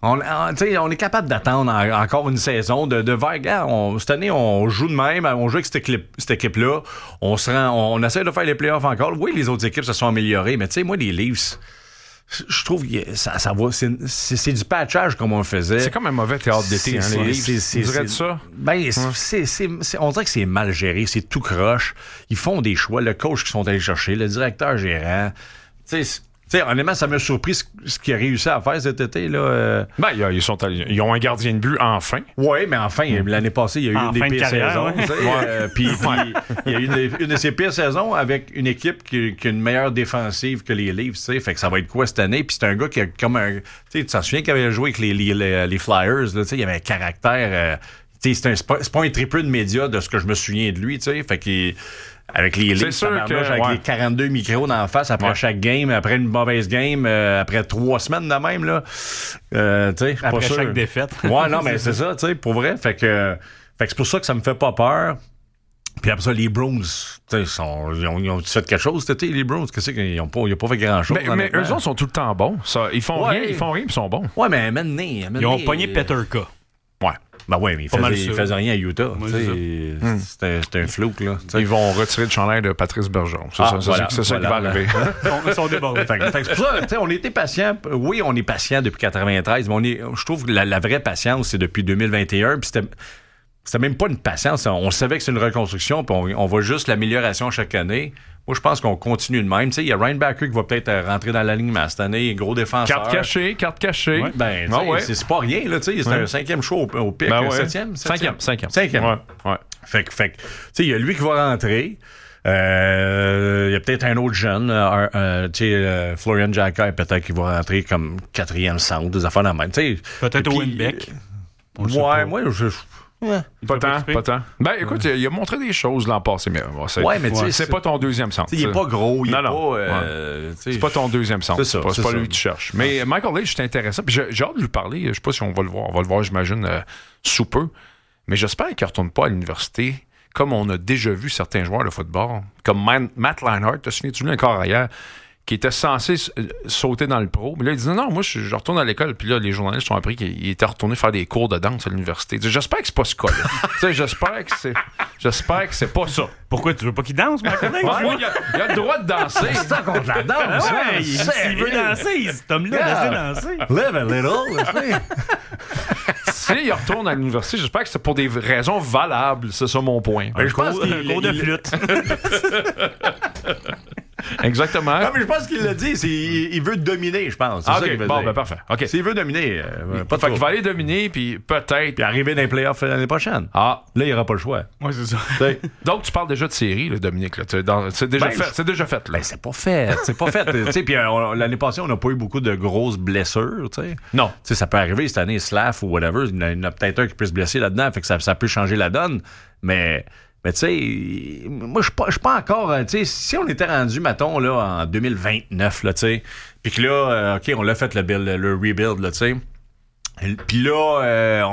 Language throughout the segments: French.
On est capable d'attendre encore une saison de vague. Cette année, on joue de même, on joue avec cette équipe-là. On essaie de faire les playoffs encore. Oui, les autres équipes se sont améliorées, mais tu sais, moi, les Leafs, je trouve que ça va. C'est du patchage comme on le faisait. C'est comme un mauvais théâtre d'été, les Leafs. Tu dirais de ça? Ben, on dirait que c'est mal géré, c'est tout croche. Ils font des choix, le coach qui sont allés chercher, le directeur gérant. Tu sais, honnêtement, ça m'a surpris ce qu'il a réussi à faire cet été. Là. Ben, ils ont un gardien de but enfin. Oui, mais enfin, l'année passée, il y a eu une des pires saisons. Puis il y a eu une de ses pires saisons avec une équipe qui a une meilleure défensive que les Leafs. Fait que ça va être quoi cette année? Puis c'est un gars qui a comme un... Tu t'en souviens qu'il avait joué avec les Flyers? Là, il avait un caractère... c'est pas un triple de médias de ce que je me souviens de lui. Fait qu'il... Avec les Leafs, avec les 42 micros d'en face après chaque game, après une mauvaise game, après 3 semaines de même, là. Après pas chaque défaite. Ouais, non, mais c'est ça, tu sais, pour vrai. Fait que c'est pour ça que ça me fait pas peur. Puis après ça, les Bruins, ils ont fait quelque chose cet été, les Bruins. Qu'est-ce qu'ils n'ont pas fait grand-chose. Mais eux autres sont tout le temps bons. Ils font rien, puis ils sont bons. Ouais, mais maintenant... Ils ont pogné Peterka. Ouais. Ben oui, mais ils faisaient rien à Utah. C'était un flou, là. T'sais. Ils vont retirer le chandail de Patrice Bergeron. C'est ça qui va arriver. Ils sont débordés. C'est pour ça, on était patient. Oui, on est patient depuis 93, mais je trouve que la vraie patience, c'est depuis 2021. Puis c'était même pas une patience. On savait que c'est une reconstruction, puis on voit juste l'amélioration chaque année. Moi, je pense qu'on continue de même. Il y a Ryan Backer qui va peut-être rentrer dans l'alignement cette année, gros défenseur. Carte cachée. Ouais. Ben, c'est pas rien, là. C'est un 5e show au pic. 7e? 5e. Ouais. Fait que il y a lui qui va rentrer. Il y a peut-être un autre jeune, Florian Jacquet, peut-être qui va rentrer comme 4e centre, des affaires dans la même. Peut-être Owen Beck. Ouais, moi, Pas tant. Ben, écoute, il a montré des choses l'an passé, mais c'est pas ton deuxième centre. Il est pas gros, il est pas... c'est pas ton deuxième centre. C'est pas lui que tu cherches. Mais Michael Leach, c'est intéressant. Puis j'ai hâte de lui parler. Je sais pas si on va le voir. On va le voir, j'imagine, sous peu. Mais j'espère qu'il ne retourne pas à l'université comme on a déjà vu certains joueurs de football. Comme Matt Leinart, te souviens-tu, lui, un corps arrière, qui était censé sauter dans le pro. Mais là, il disait non, moi, je retourne à l'école. Puis là, les journalistes ont appris qu'il était retourné faire des cours de danse à l'université. J'espère que c'est pas ce cas-là. J'espère que c'est pas ça. Pourquoi tu veux pas qu'il danse, Michael Leach? Il a le droit de danser. C'est ça qu'on la danse. S'il veut danser, cet homme-là, laissez danser. Live a little. S'il retourne à l'université, j'espère que c'est pour des raisons valables. C'est ça mon point. Un cours de flûte. Exactement. Non, mais je pense qu'il l'a dit, il veut dominer, je pense. C'est ça qu'il veut dire. Ben parfait. Okay. S'il veut dominer, il va aller dominer, puis peut-être... Puis arriver dans les playoffs l'année prochaine. Là, il n'y aura pas le choix. Oui, c'est ça. Donc, tu parles déjà de série, là, Dominique. Là. C'est déjà fait. Là. Ben, c'est pas fait. Puis l'année passée, on n'a pas eu beaucoup de grosses blessures. T'sais. Non. T'sais, ça peut arriver cette année, Slav ou whatever. Il y en a peut-être un qui peut se blesser là-dedans, fait que ça peut changer la donne. Mais tu sais, moi, je suis pas encore... tu sais, si on était rendu, mettons, là, en 2029, là, tu sais, puis que là, OK, on l'a fait, le rebuild, là, tu sais. Puis là,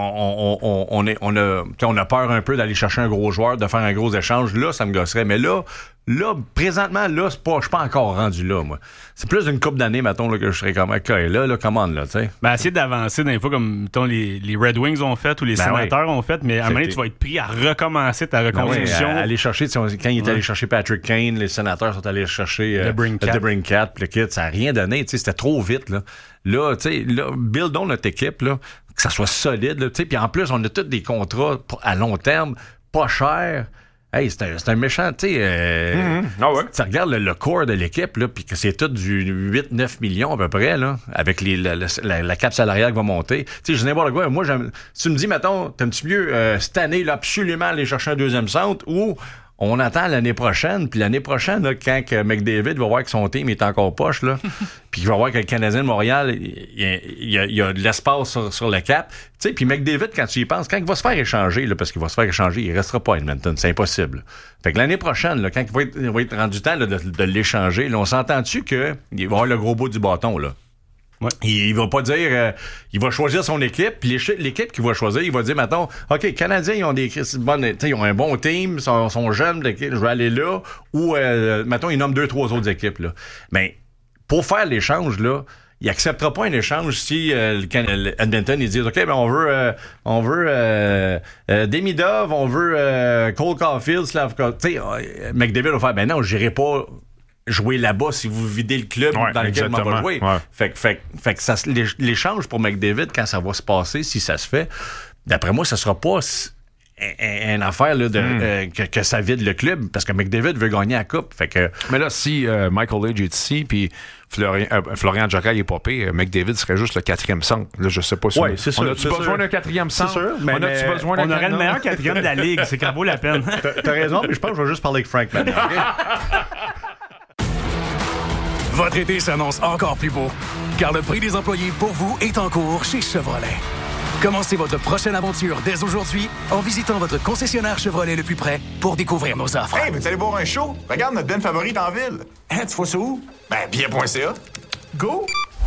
on a peur un peu d'aller chercher un gros joueur, de faire un gros échange. Là, ça me gosserait. Mais là, présentement, là, je suis pas encore rendu là, moi. C'est plus d'une couple d'années, mettons, là, que je serais comme, OK, là, commande, là, tu sais. Ben, essayer d'avancer dans les fois comme, mettons, les Red Wings ont fait ou les Sénateurs ont fait, mais à un moment donné, tu vas être pris à recommencer ta reconstruction. Aller chercher, quand il est allé chercher Patrick Kane, les Sénateurs sont allés chercher le Brinkat, puis le kit, ça n'a rien donné, tu sais, c'était trop vite, là. Là, tu sais, buildons notre équipe, là, que ça soit solide, tu sais, puis en plus, on a tous des contrats à long terme, pas chers. Hey, c'est un méchant, tu sais. Tu regardes le core de l'équipe, là, puis que c'est tout du 8-9 millions à peu près, là, avec la cap salariale qui va monter. Tu sais, je sais n'importe quoi. Moi, si tu me dis, mettons, t'aimes-tu mieux cette année, là, absolument aller chercher un deuxième centre ou on attend l'année prochaine, puis l'année prochaine, là, quand McDavid va voir que son team est encore poche, là, puis qu'il va voir que le Canadien de Montréal, il y a de l'espace sur le cap. Tu sais, puis McDavid, quand tu y penses, quand il va se faire échanger, là, parce qu'il va se faire échanger, il restera pas à Edmonton, c'est impossible. Fait que l'année prochaine, là, quand il va être rendu temps là, de l'échanger, là, on s'entend-tu qu'il va avoir le gros bout du bâton, là? Ouais. Il va pas dire... il va choisir son équipe, puis l'équipe qu'il va choisir, il va dire, mettons, OK, les Canadiens, ils ont ils ont un bon team, sont jeunes, je vais aller là, ou, mettons, ils nomment 2-3 autres équipes, là. Mais pour faire l'échange, là, il n'acceptera pas un échange si Edmonton ils disent OK, ben on veut Demidov, on veut Cole Caulfield, Slavkovski. Tu sais, McDavid va faire ben non, j'irai pas jouer là-bas si vous videz le club dans lequel on va jouer. Ouais. Fait que ça, l'échange pour McDavid, quand ça va se passer, si ça se fait, d'après moi, ça sera pas une affaire là, que ça vide le club, parce que McDavid veut gagner la coupe. Fait que... Mais là, si Michael Age est ici, puis Florian Jogail est popé, McDavid serait juste le 4e centre. Là, je sais pas si c'est sûr, on a-tu besoin d'un 4e centre? C'est sûr, mais on aurait le meilleur 4e de la Ligue. C'est quand vaut la peine. T'as raison, mais je pense que je vais juste parler avec Frank maintenant. Votre été s'annonce encore plus beau, car le prix des employés pour vous est en cours chez Chevrolet. Commencez votre prochaine aventure dès aujourd'hui en visitant votre concessionnaire Chevrolet le plus près pour découvrir nos offres. Hey, veux-tu aller voir un show? Regarde notre band favorite en ville. Hein, tu vois ça où? Ben, billet.ca. Go!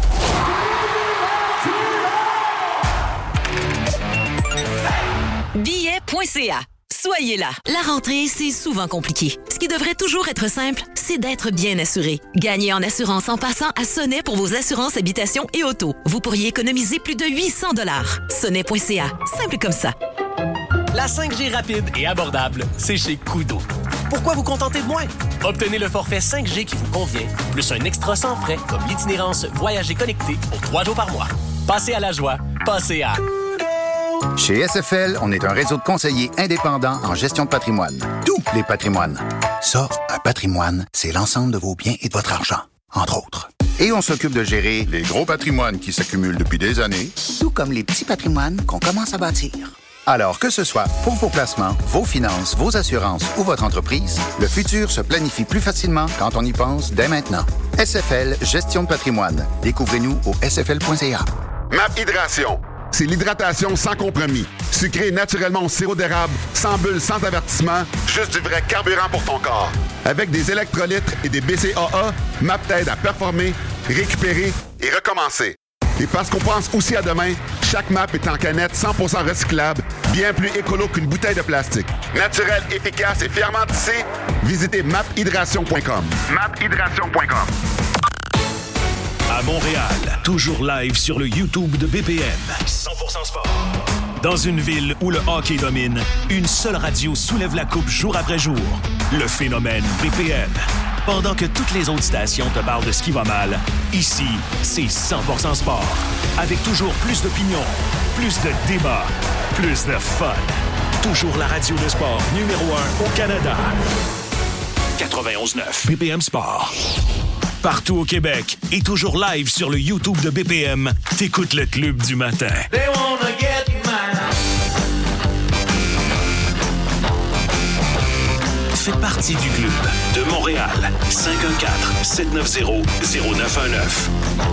Billet.ca. Soyez là. La rentrée, c'est souvent compliqué. Ce qui devrait toujours être simple, c'est d'être bien assuré. Gagnez en assurance en passant à Sonnet pour vos assurances habitation et auto. Vous pourriez économiser plus de 800 $. Sonnet.ca. Simple comme ça. La 5G rapide et abordable, c'est chez Koodo. Pourquoi vous contenter de moins? Obtenez le forfait 5G qui vous convient, plus un extra sans frais comme l'itinérance Voyager connecté pour 3 jours par mois. Passez à la joie. Passez à... Chez SFL, on est un réseau de conseillers indépendants en gestion de patrimoine. Tous les patrimoines. Ça, un patrimoine, c'est l'ensemble de vos biens et de votre argent, entre autres. Et on s'occupe de gérer les gros patrimoines qui s'accumulent depuis des années, tout comme les petits patrimoines qu'on commence à bâtir. Alors que ce soit pour vos placements, vos finances, vos assurances ou votre entreprise, le futur se planifie plus facilement quand on y pense dès maintenant. SFL, gestion de patrimoine. Découvrez-nous au sfl.ca. MAP Hydration. C'est l'hydratation sans compromis. Sucré naturellement au sirop d'érable, sans bulles, sans avertissement, juste du vrai carburant pour ton corps. Avec des électrolytes et des BCAA, MAP t'aide à performer, récupérer et recommencer. Et parce qu'on pense aussi à demain, chaque MAP est en canette 100% recyclable, bien plus écolo qu'une bouteille de plastique. Naturel, efficace et fièrement tissé, visitez maphydration.com. maphydration.com. À Montréal, toujours live sur le YouTube de BPM. 100% sport. Dans une ville où le hockey domine, une seule radio soulève la coupe jour après jour. Le phénomène BPM. Pendant que toutes les autres stations te parlent de ce qui va mal, ici, c'est 100% sport. Avec toujours plus d'opinions, plus de débats, plus de fun. Toujours la radio de sport numéro 1 au Canada. 91.9 BPM Sport. Partout au Québec et toujours live sur le YouTube de BPM, t'écoutes le Club du matin. They wanna get mine. Fais partie du club de Montréal. 514-790-0919.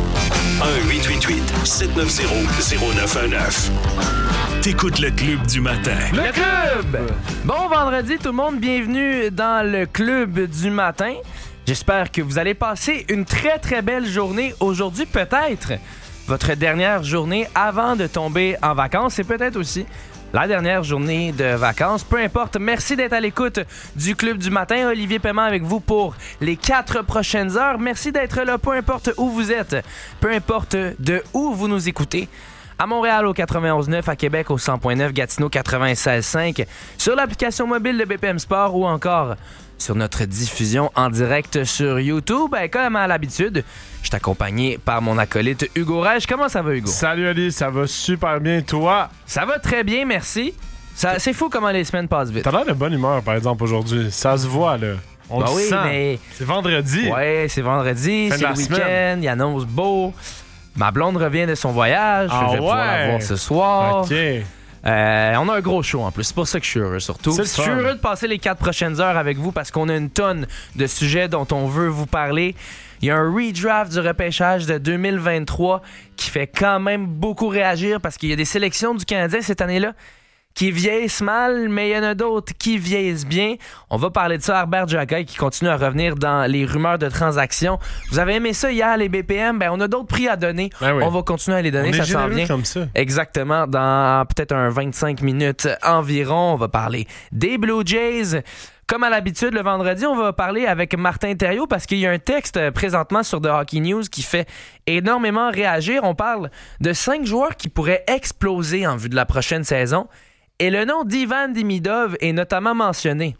1-888-790-0919. T'écoutes le Club du matin. Le Club! Bon vendredi tout le monde, bienvenue dans le Club du matin. J'espère que vous allez passer une très très belle journée aujourd'hui, peut-être votre dernière journée avant de tomber en vacances et peut-être aussi la dernière journée de vacances. Peu importe, merci d'être à l'écoute du Club du matin. Olivier Paiement avec vous pour les 4 prochaines heures. Merci d'être là, peu importe où vous êtes, peu importe de où vous nous écoutez. À Montréal au 91.9, à Québec au 100.9, Gatineau 96.5, sur l'application mobile de BPM Sport ou encore sur notre diffusion en direct sur YouTube. Comme à l'habitude, je suis accompagné par mon acolyte Hugo Rage. Comment ça va, Hugo? Salut Ali, ça va super bien. Toi? Ça va très bien, merci. C'est fou comment les semaines passent vite. T'as l'air de bonne humeur, par exemple, aujourd'hui. Ça se voit, là. On le sent. Mais... C'est vendredi. Ouais, c'est vendredi, c'est le week-end, il annonce beau. Ma blonde revient de son voyage, je vais pouvoir la voir ce soir. OK. On a un gros show en plus, c'est pour ça que je suis heureux surtout. Je suis heureux de passer les 4 prochaines heures avec vous parce qu'on a une tonne de sujets dont on veut vous parler. Il y a un redraft du repêchage de 2023 qui fait quand même beaucoup réagir parce qu'il y a des sélections du Canadien cette année-là qui vieillissent mal, mais il y en a d'autres qui vieillissent bien. On va parler de ça. Herbert Jogail qui continue à revenir dans les rumeurs de transactions. Vous avez aimé ça hier, les BPM? On a d'autres prix à donner. Ben oui. On va continuer à les donner, ça s'en vient. Comme ça. Exactement. Dans peut-être un 25 minutes environ, on va parler des Blue Jays. Comme à l'habitude, le vendredi, on va parler avec Martin Thériault parce qu'il y a un texte présentement sur The Hockey News qui fait énormément réagir. On parle de 5 joueurs qui pourraient exploser en vue de la prochaine saison et le nom d'Ivan Demidov est notamment mentionné.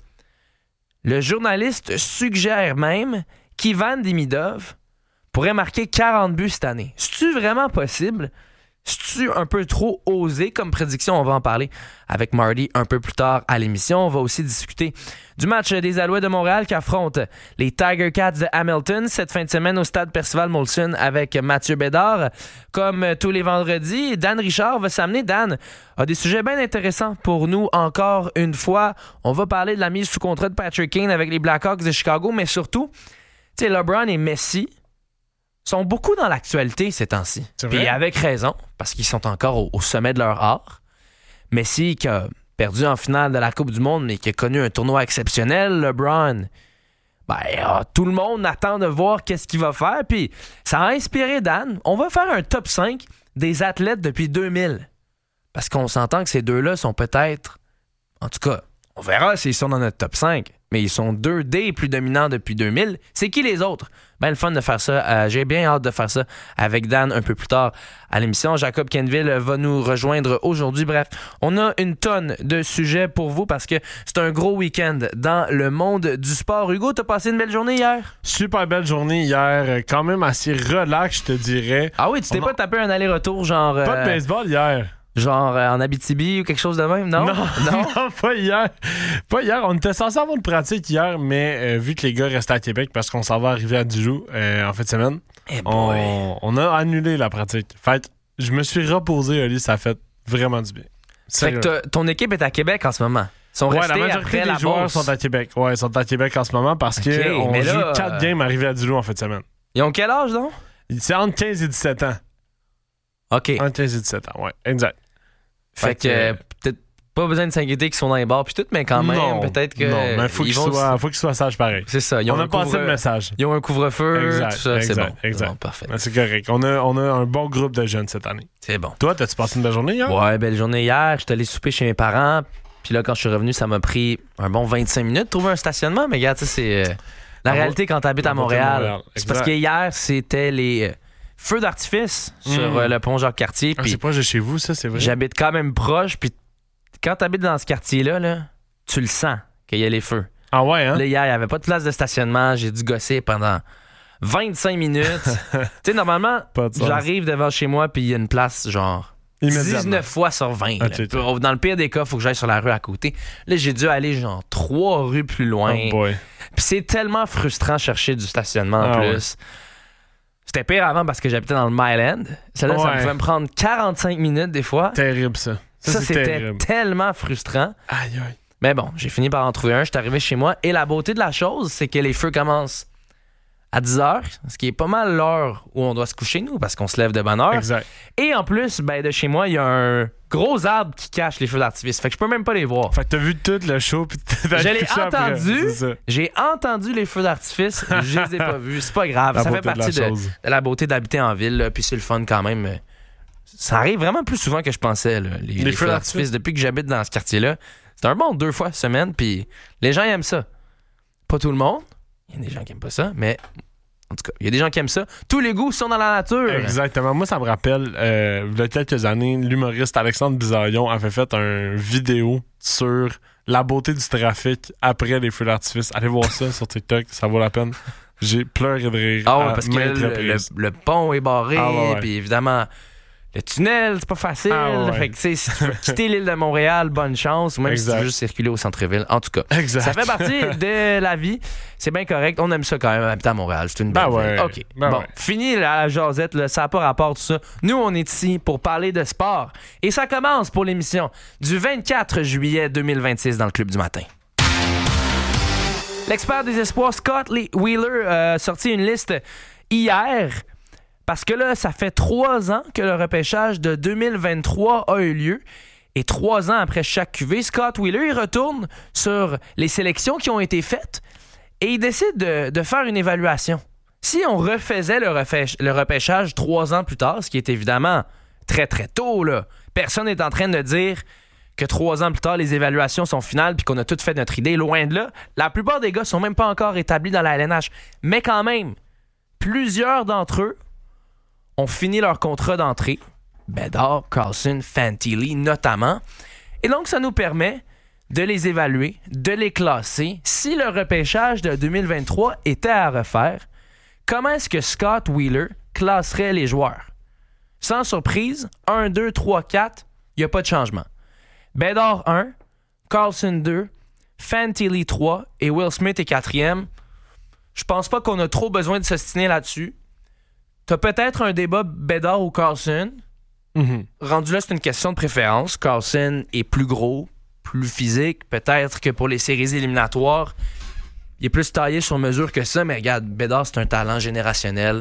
Le journaliste suggère même qu'Ivan Demidov pourrait marquer 40 buts cette année. C'est-tu vraiment possible? C'est-tu un peu trop osé comme prédiction? On va en parler avec Marty un peu plus tard à l'émission. On va aussi discuter du match des Alouettes de Montréal qui affrontent les Tiger Cats de Hamilton cette fin de semaine au stade Percival Molson avec Mathieu Bédard. Comme tous les vendredis, Dan Richard va s'amener. Dan a des sujets bien intéressants pour nous encore une fois. On va parler de la mise sous contrat de Patrick Kane avec les Blackhawks de Chicago, mais surtout, tu sais, LeBron et Messi sont beaucoup dans l'actualité ces temps-ci. Puis avec raison, parce qu'ils sont encore au sommet de leur art. Messi qui a perdu en finale de la Coupe du Monde, mais qui a connu un tournoi exceptionnel. LeBron, tout le monde attend de voir qu'est-ce qu'il va faire. Puis ça a inspiré Dan. On va faire un top 5 des athlètes depuis 2000. Parce qu'on s'entend que ces deux-là sont peut-être... En tout cas, on verra s'ils sont dans notre top 5. Mais ils sont 2 des plus dominants depuis 2000. C'est qui les autres? Le fun de faire ça. J'ai bien hâte de faire ça avec Dan un peu plus tard à l'émission. Jacob Kenville va nous rejoindre aujourd'hui. Bref, on a une tonne de sujets pour vous parce que c'est un gros week-end dans le monde du sport. Hugo, t'as passé une belle journée hier? Super belle journée hier. Quand même assez relax, je te dirais. Ah oui, tu t'es pas tapé un aller-retour genre... Pas de baseball hier. Genre en Abitibi ou quelque chose de même, non? Non, pas hier. Pas hier. On était censé avoir une pratique hier, mais vu que les gars restaient à Québec parce qu'on s'en va arriver à Dijon en fin de semaine, on a annulé la pratique. Fait je me suis reposé, Oli, ça a fait vraiment du bien. Fait que ton équipe est à Québec en ce moment. Ils sont restés la majorité des joueurs sont à Québec. Ouais, ils sont à Québec en ce moment parce qu'on joue 4 games arrivés à Dijon en fin de semaine. Ils ont quel âge, donc? C'est entre 15 et 17 ans. OK. Entre 15 et 17 ans, ouais, exact. Fait que peut-être pas besoin de s'inquiéter qu'ils sont dans les bars puis tout, mais quand même, peut-être que... Non, mais faut qu'ils soient sages pareil. C'est ça. On a passé le message. Ils ont un couvre-feu, exact, tout ça, c'est bon. Exact. Bon, parfait. Ben, c'est correct. On a un bon groupe de jeunes cette année. C'est bon. Toi, t'as-tu passé une belle journée hier? Ouais, belle journée hier. J'étais allé souper chez mes parents. Puis là, quand je suis revenu, ça m'a pris un bon 25 minutes de trouver un stationnement. Mais regarde, c'est la réalité quand t'habites à Montréal. C'est parce que hier, c'était les... feux d'artifice sur le pont Jacques-Cartier. C'est proche de chez vous, ça, c'est vrai? J'habite quand même proche, puis quand t'habites dans ce quartier-là, tu le sens qu'il y a les feux. Ah ouais, hein? Là, hier, il n'y avait pas de place de stationnement. J'ai dû gosser pendant 25 minutes. Tu sais, normalement, j'arrive devant chez moi, puis il y a une place, genre, 19 fois sur 20. Dans le pire des cas, il faut que j'aille sur la rue à côté. Là, j'ai dû aller, genre, 3 rues plus loin. Oh boy. Puis c'est tellement frustrant chercher du stationnement en plus. Ouais. C'était pire avant parce que j'habitais dans le Myland. Celle-là, ça pouvait me prendre 45 minutes des fois. Terrible, ça. Ça c'était tellement frustrant. Aïe, aïe. Mais bon, j'ai fini par en trouver un. Je suis arrivé chez moi. Et la beauté de la chose, c'est que les feux commencent à 10h, ce qui est pas mal l'heure où on doit se coucher, nous, parce qu'on se lève de bonne heure. Exact. Et en plus, de chez moi, il y a un gros arbre qui cache les feux d'artifice. Fait que je peux même pas les voir. Fait que t'as vu tout le show puis t'as Je l'ai entendu. J'ai entendu les feux d'artifice. Je les ai pas vus. C'est pas grave. Ça fait partie de la beauté d'habiter en ville. Là, puis c'est le fun quand même. Ça arrive vraiment plus souvent que je pensais, là, les feux d'artifice. Depuis que j'habite dans ce quartier-là, c'est un bon 2 fois semaine. Puis les gens aiment ça. Pas tout le monde. Il y a des gens qui aiment pas ça, mais en tout cas, il y a des gens qui aiment ça. Tous les goûts sont dans la nature. Exactement. Moi, ça me rappelle, il y a quelques années, l'humoriste Alexandre Bizarion avait fait une vidéo sur la beauté du trafic après les feux d'artifice. Allez voir ça sur TikTok, ça vaut la peine. J'ai pleuré de rire. Ah ouais, parce que le pont est barré, puis évidemment... Le tunnel, c'est pas facile. Fait que, si tu veux quitter l'île de Montréal, bonne chance. Ou même si tu veux juste circuler au centre-ville. En tout cas, ça fait partie de la vie. C'est bien correct. On aime ça quand même, habiter à Montréal. C'est une belle ville. OK. Fini la jasette. Là, ça n'a pas rapport tout ça. Nous, on est ici pour parler de sport. Et ça commence pour l'émission du 24 juillet 2026 dans le Club du matin. L'expert des espoirs, Scott Wheeler, a sorti une liste hier. Parce que là, ça fait 3 ans que le repêchage de 2023 a eu lieu. Et 3 ans après chaque QV, Scott Wheeler, il retourne sur les sélections qui ont été faites et il décide de faire une évaluation. Si on refaisait le repêchage 3 ans plus tard, ce qui est évidemment très, très tôt, là, personne n'est en train de dire que 3 ans plus tard, les évaluations sont finales puis qu'on a tout fait notre idée. Loin de là, la plupart des gars sont même pas encore établis dans la LNH. Mais quand même, plusieurs d'entre eux ont fini leur contrat d'entrée. Bedard, Carlson, Fantilli notamment. Et donc, ça nous permet de les évaluer, de les classer. Si le repêchage de 2023 était à refaire, comment est-ce que Scott Wheeler classerait les joueurs? Sans surprise, 1, 2, 3, 4, il n'y a pas de changement. Bedard 1, Carlson 2, Fantilli 3 et Will Smith est 4e. Je pense pas qu'on a trop besoin de s'ostiner là-dessus. T'as peut-être un débat Bedard ou Carlson. Rendu là, c'est une question de préférence. Carlson est plus gros, plus physique. Peut-être que pour les séries éliminatoires, il est plus taillé sur mesure que ça. Mais regarde, Bedard, c'est un talent générationnel.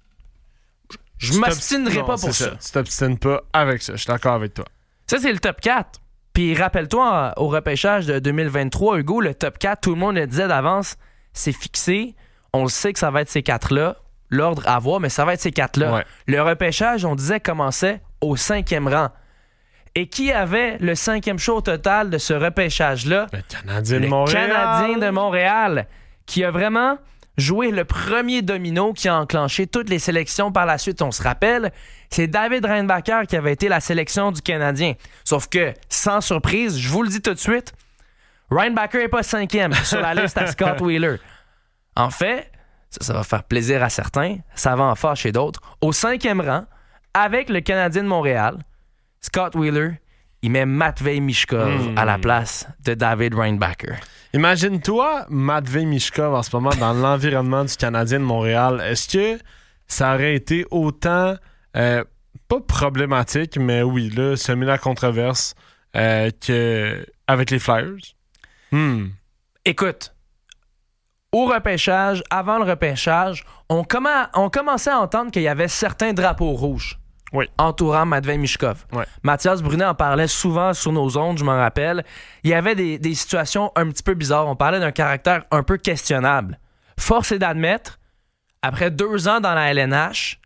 Je m'obstinerai pas pour ça. Tu t'obstines pas avec ça. Je suis d'accord avec toi. Ça, c'est le top 4. Puis rappelle-toi, au repêchage de 2023, Hugo, le top 4, tout le monde le disait d'avance, c'est fixé. On le sait que ça va être ces 4-là. L'ordre à voir, mais ça va être ces 4-là. Ouais. Le repêchage, on disait, commençait au 5e rang. Et qui avait le 5e choix au total de ce repêchage-là? Le Canadien de Montréal. Canadien de Montréal, qui a vraiment joué le premier domino qui a enclenché toutes les sélections par la suite. On se rappelle, c'est David Reinbacher qui avait été la sélection du Canadien. Sauf que, sans surprise, je vous le dis tout de suite, Reinbacher n'est pas 5e sur la liste à Scott Wheeler. En fait, ça va faire plaisir à certains, ça va en fâcher d'autres. Au 5e rang, avec le Canadien de Montréal, Scott Wheeler, il met Matvei Michkov à la place de David Reinbacher. Imagine-toi Matvei Michkov en ce moment dans l'environnement du Canadien de Montréal. Est-ce que ça aurait été autant, pas problématique, mais oui, là, semé la controverse qu'avec les Flyers? Écoute, au repêchage, avant le repêchage, on commençait à entendre qu'il y avait certains drapeaux rouges entourant Matvei Michkov. Ouais. Mathias Brunet en parlait souvent sur nos ondes, je m'en rappelle. Il y avait des situations un petit peu bizarres. On parlait d'un caractère un peu questionnable. Force est d'admettre, après 2 ans dans la LNH,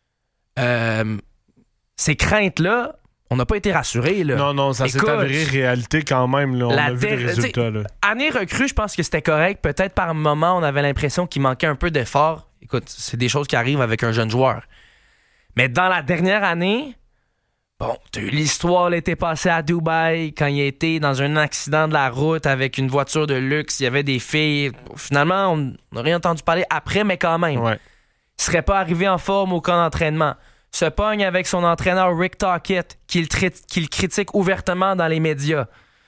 ces craintes-là, on n'a pas été rassurés. Là. Non, ça s'est avéré réalité quand même. Là. On a vu les résultats. Là. Année recrue, je pense que c'était correct. Peut-être par moment, on avait l'impression qu'il manquait un peu d'effort. Écoute, c'est des choses qui arrivent avec un jeune joueur. Mais dans la dernière année, bon, t'as eu l'histoire l'été passé à Dubaï, quand il a été dans un accident de la route avec une voiture de luxe, il y avait des filles. Finalement, on n'a rien entendu parler après, mais quand même. Ouais. Il serait pas arrivé en forme au camp d'entraînement. Se pogne avec son entraîneur Rick Tocchet, qu'il critique ouvertement dans les médias.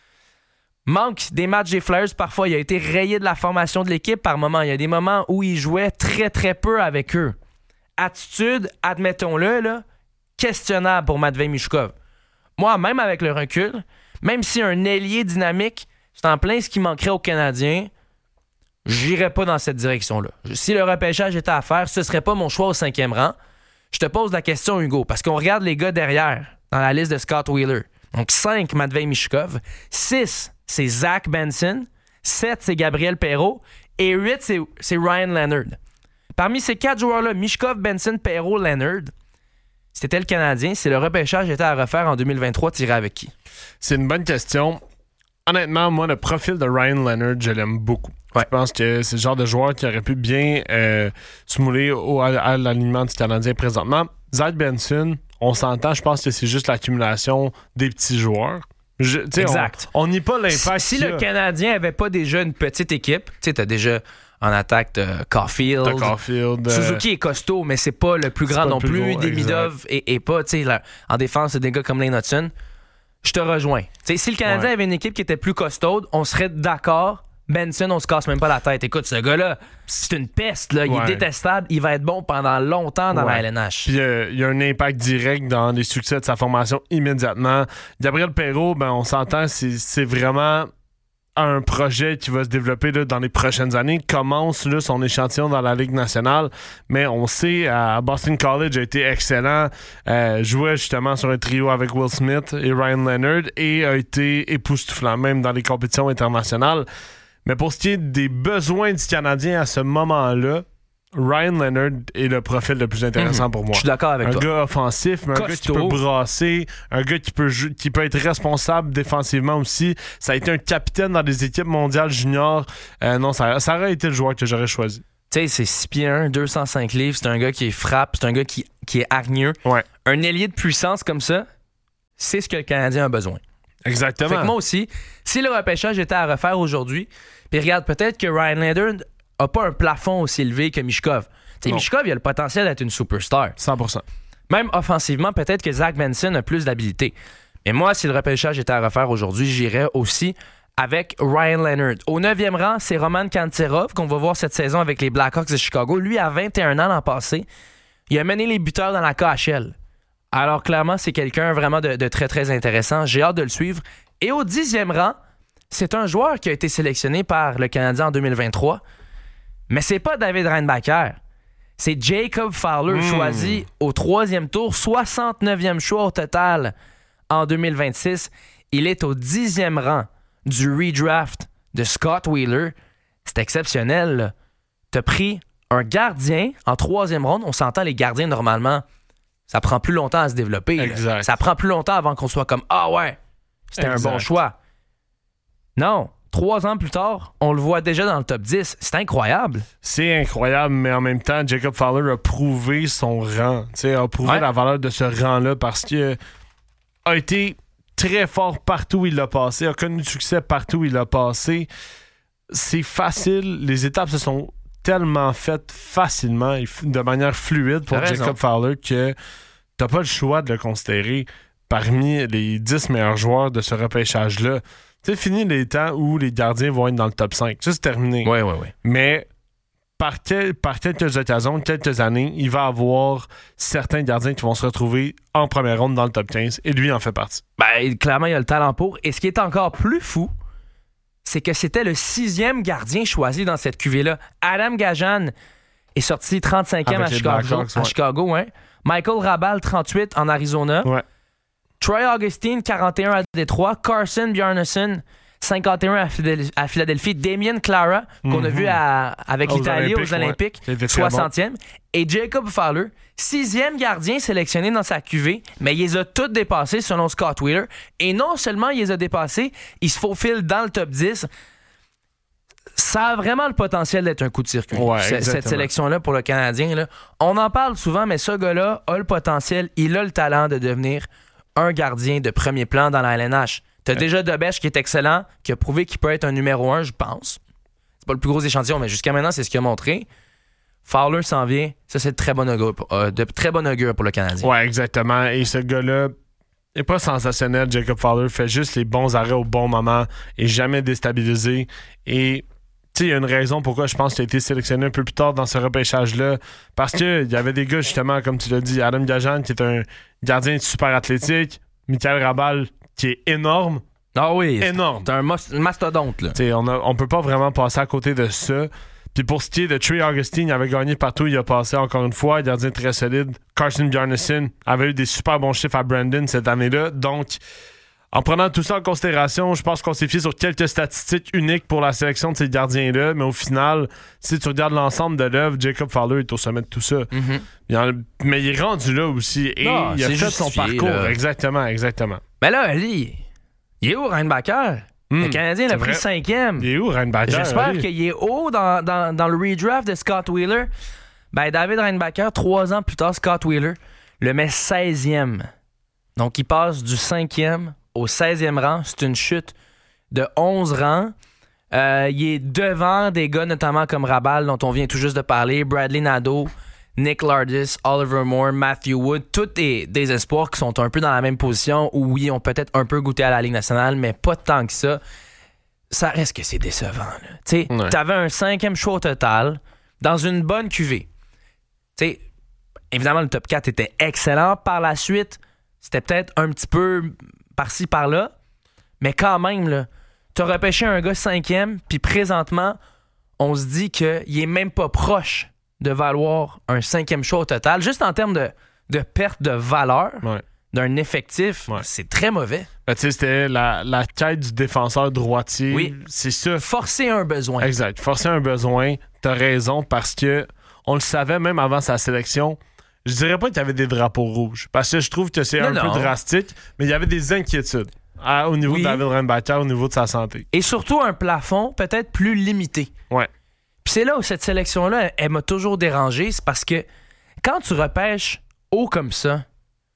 Manque des matchs des Flyers, parfois, il a été rayé de la formation de l'équipe par moment. Il y a des moments où il jouait très, très peu avec eux. Attitude, admettons-le, là, questionnable pour Matvei Michkov. Moi, même avec le recul, même si un ailier dynamique, c'est en plein ce qui manquerait aux Canadiens, j'irais pas dans cette direction-là. Si le repêchage était à faire, ce serait pas mon choix au 5e rang. Je te pose la question, Hugo, parce qu'on regarde les gars derrière, dans la liste de Scott Wheeler. Donc 5, Matvei Michkov. 6, c'est Zach Benson. 7, c'est Gabriel Perreault. Et 8, c'est Ryan Leonard. Parmi ces 4 joueurs-là, Michkov, Benson, Perreault, Leonard, c'était le Canadien. Si le repêchage était à refaire en 2023, t'irais avec qui? C'est une bonne question. Honnêtement, moi, le profil de Ryan Leonard, je l'aime beaucoup. Ouais. Je pense que c'est le genre de joueur qui aurait pu bien se mouler à l'alignement du Canadien présentement. Zach Benson, on s'entend, je pense que c'est juste l'accumulation des petits joueurs. Exact. On n'y pas l'impact. Si le Canadien avait pas déjà une petite équipe, tu sais, t'as déjà en attaque de Caulfield. Suzuki est costaud, mais c'est pas le plus grand non plus. Demidov et pas, tu sais, en défense, c'est des gars comme Lane Hudson. Je te rejoins. T'sais, si le Canadien avait une équipe qui était plus costaude, on serait d'accord. Benson, on se casse même pas la tête. Écoute, ce gars-là, c'est une peste. Là. Il est détestable. Il va être bon pendant longtemps dans la LNH. Puis il y a un impact direct dans les succès de sa formation immédiatement. Gabriel Perreault, on s'entend, c'est vraiment un projet qui va se développer là, dans les prochaines années. Il commence là, son échantillon dans la Ligue nationale, mais on sait, à Boston College, a été excellent. Jouait justement sur un trio avec Will Smith et Ryan Leonard et a été époustouflant, même dans les compétitions internationales. Mais pour ce qui est des besoins du Canadien à ce moment-là, Ryan Leonard est le profil le plus intéressant pour moi. Je suis d'accord avec toi. Un gars offensif, mais un gars qui peut brasser, un gars qui peut être responsable défensivement aussi. Ça a été un capitaine dans des équipes mondiales juniors. Non, ça aurait été le joueur que j'aurais choisi. Tu sais, c'est 6 pieds 1, 205 livres. C'est un gars qui frappe. C'est un gars qui est hargneux. Ouais. Un ailier de puissance comme ça, c'est ce que le Canadien a besoin. Exactement. Fait que moi aussi, si le repêchage était à refaire aujourd'hui, puis regarde, peut-être que Ryan Leonard n'a pas un plafond aussi élevé que Michkov. Tu sais, Michkov, il a le potentiel d'être une superstar. 100%. Même offensivement, peut-être que Zach Benson a plus d'habilité. Mais moi, si le repêchage était à refaire aujourd'hui, j'irais aussi avec Ryan Leonard. Au 9e rang, c'est Roman Kanterov, qu'on va voir cette saison avec les Blackhawks de Chicago. Lui, à 21 ans l'an passé, il a mené les buteurs dans la KHL. Alors, clairement, c'est quelqu'un vraiment de très, très intéressant. J'ai hâte de le suivre. Et au 10e rang, c'est un joueur qui a été sélectionné par le Canadien en 2023. Mais c'est pas David Reinbacher. C'est Jacob Fowler, choisi au 3e tour, 69e choix au total en 2026. Il est au 10e rang du redraft de Scott Wheeler. C'est exceptionnel, là. T'as pris un gardien en 3e ronde. On s'entend, les gardiens, normalement, ça prend plus longtemps à se développer. Exact. Ça prend plus longtemps avant qu'on soit comme « Ah ouais, c'était un bon choix ». Non, 3 ans plus tard, on le voit déjà dans le top 10. C'est incroyable. C'est incroyable, mais en même temps, Jacob Fowler a prouvé son rang. A prouvé la valeur de ce rang-là parce qu'il a été très fort partout où il l'a passé, a connu du succès partout où il l'a passé. C'est facile. Les étapes se sont tellement faites facilement et de manière fluide pour Jacob Fowler que t'as pas le choix de le considérer parmi les 10 meilleurs joueurs de ce repêchage-là. C'est fini les temps où les gardiens vont être dans le top 5. Ça, c'est terminé. Oui. Mais par quelques occasions, quelques années, il va y avoir certains gardiens qui vont se retrouver en première ronde dans le top 15 et lui en fait partie. Ben, clairement, il a le talent pour. Et ce qui est encore plus fou, c'est que c'était le 6e gardien choisi dans cette cuvée-là. Adam Gajan est sorti 35e à Chicago. Hein? Michael Rabal, 38 en Arizona. Ouais. Troy Augustine, 41 à Détroit. Carson Bjarnason, 51 à Philadelphie. Damien Clara, qu'on a vu avec l'Italie aux Olympiques, 60e. Bon. Et Jacob Fowler, 6e gardien sélectionné dans sa cuvée, mais il les a tous dépassés selon Scott Wheeler. Et non seulement il les a dépassés, il se faufile dans le top 10. Ça a vraiment le potentiel d'être un coup de circuit, cette sélection-là pour le Canadien. Là. On en parle souvent, mais ce gars-là a le potentiel, il a le talent de devenir un gardien de premier plan dans la LNH. T'as déjà Dobèche qui est excellent, qui a prouvé qu'il peut être un numéro 1, je pense. C'est pas le plus gros échantillon, mais jusqu'à maintenant, c'est ce qu'il a montré. Fowler s'en vient. Ça, c'est de très bon augure pour le Canadien. Ouais, exactement. Et ce gars-là n'est pas sensationnel. Jacob Fowler fait juste les bons arrêts au bon moment et jamais déstabilisé. Et il y a une raison pourquoi je pense qu'il a été sélectionné un peu plus tard dans ce repêchage-là. Parce qu'il y avait des gars, justement, comme tu l'as dit, Adam Gajan, qui est un gardien super athlétique, Michael Rabal, qui est énorme. Ah oui, énorme. C'est un mastodonte, là. On peut pas vraiment passer à côté de ça. Puis pour ce qui est de Trey Augustine, il avait gagné partout, il a passé encore une fois, gardien très solide. Carson Bjarnason avait eu des super bons chiffres à Brandon cette année-là. Donc, en prenant tout ça en considération, je pense qu'on s'est fié sur quelques statistiques uniques pour la sélection de ces gardiens-là, mais au final, si tu regardes l'ensemble de l'œuvre, Jacob Fowler est au sommet de tout ça. Mais il est rendu là aussi et il a fait son parcours. Là. Exactement. Mais là, il est où, Reinbacher? Le Canadien l'a pris 5e. Il est où, Reinbacher? J'espère qu'il est haut dans le redraft de Scott Wheeler. Ben, David Reinbacher, 3 ans plus tard, Scott Wheeler le met 16e. Donc, il passe du 5e au 16e rang. C'est une chute de 11 rangs. Il est devant des gars notamment comme Rabal, dont on vient tout juste de parler, Bradley Nadeau, Nick Lardis, Oliver Moore, Matthew Wood, tous des espoirs qui sont un peu dans la même position où, oui, ont peut-être un peu goûté à la Ligue nationale, mais pas tant que ça. Ça reste que c'est décevant. Tu sais, t'avais un 5e choix au total dans une bonne cuvée. Tu sais, évidemment, le top 4 était excellent. Par la suite, c'était peut-être un petit peu par-ci, par-là, mais quand même, là, t'as repêché un gars 5e, puis présentement, on se dit qu'il est même pas proche de valoir un 5e choix au total. Juste en termes de perte de valeur d'un effectif, c'est très mauvais. Ben, tu sais, c'était la quête du défenseur droitier. Oui. C'est ça. Forcer un besoin. Exact. Forcer un besoin. T'as raison, parce que on le savait même avant sa sélection. Je dirais pas qu'il y avait des drapeaux rouges, parce que je trouve que c'est peu drastique, mais il y avait des inquiétudes au niveau de David Reinbacher, au niveau de sa santé. Et surtout un plafond peut-être plus limité. Ouais. Puis c'est là où cette sélection-là, elle m'a toujours dérangé, c'est parce que quand tu repêches haut comme ça,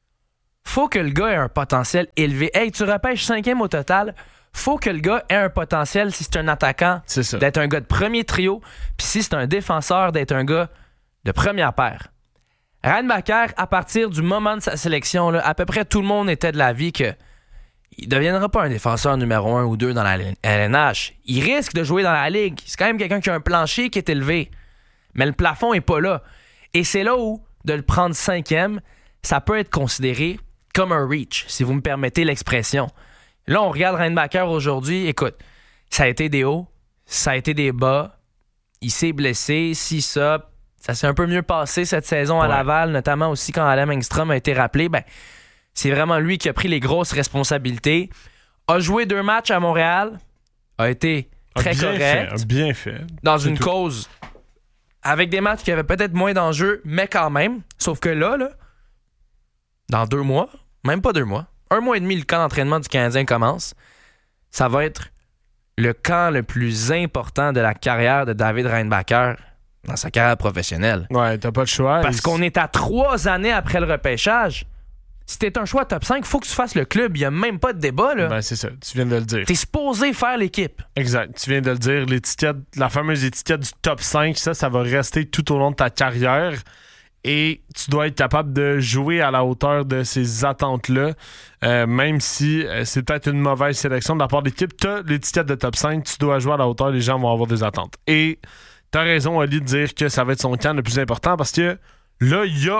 faut que le gars ait un potentiel élevé. Hey, tu repêches 5e au total, faut que le gars ait un potentiel, si c'est un attaquant, d'être un gars de premier trio, puis si c'est un défenseur, d'être un gars de première paire. Reinbacher, à partir du moment de sa sélection, là, à peu près tout le monde était de l'avis que il ne deviendra pas un défenseur numéro 1 ou 2 dans la LNH. Il risque de jouer dans la Ligue. C'est quand même quelqu'un qui a un plancher qui est élevé. Mais le plafond n'est pas là. Et c'est là où, de le prendre 5e, ça peut être considéré comme un reach, si vous me permettez l'expression. Là, on regarde Reinbacher aujourd'hui. Écoute, ça a été des hauts, ça a été des bas. Il s'est blessé, ça s'est un peu mieux passé cette saison à Laval, notamment aussi quand Adam Engstrom a été rappelé. C'est vraiment lui qui a pris les grosses responsabilités. A joué 2 matchs à Montréal, a été très correct. Bien fait. Dans une cause avec des matchs qui avaient peut-être moins d'enjeux, mais quand même. Sauf que là, dans 2 mois, même pas 2 mois, 1 mois et demi, le camp d'entraînement du Canadien commence. Ça va être le camp le plus important de la carrière de David Reinbacher dans sa carrière professionnelle. Ouais, t'as pas le choix. Parce qu'on est à 3 années après le repêchage. Si t'es un choix top 5, faut que tu fasses le club. Il n'y a même pas de débat, là. Ben, c'est ça. Tu viens de le dire. T'es supposé faire l'équipe. Exact. Tu viens de le dire. L'étiquette, la fameuse étiquette du top 5, ça va rester tout au long de ta carrière. Et tu dois être capable de jouer à la hauteur de ces attentes-là. Même si c'est peut-être une mauvaise sélection de la part de l'équipe, t'as l'étiquette de top 5, tu dois jouer à la hauteur, les gens vont avoir des attentes. Et t'as raison, Ali, de dire que ça va être son camp le plus important parce que là, il y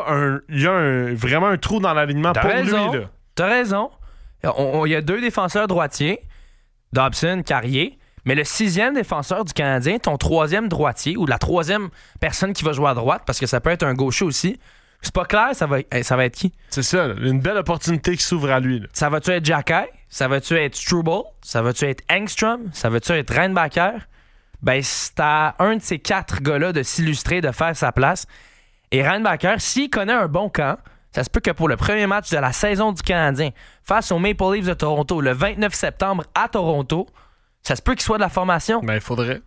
a vraiment un trou dans l'alignement pour lui. Là. T'as raison. Il y a 2 défenseurs droitiers, Dobson, Carrier, mais le 6e défenseur du Canadien, ton 3e droitier, ou la 3e personne qui va jouer à droite, parce que ça peut être un gaucher aussi, c'est pas clair, ça va être qui? C'est ça, une belle opportunité qui s'ouvre à lui. Là. Ça va-tu être Xhekaj? Ça va-tu être Struble? Ça va-tu être Engstrom? Ça va-tu être Reinbacher? C'est à un de ces 4 gars-là de s'illustrer, de faire sa place. Et Reinbacher, s'il connaît un bon camp, ça se peut que pour le premier match de la saison du Canadien, face aux Maple Leafs de Toronto, le 29 septembre à Toronto, ça se peut qu'il soit de la formation. Il faudrait.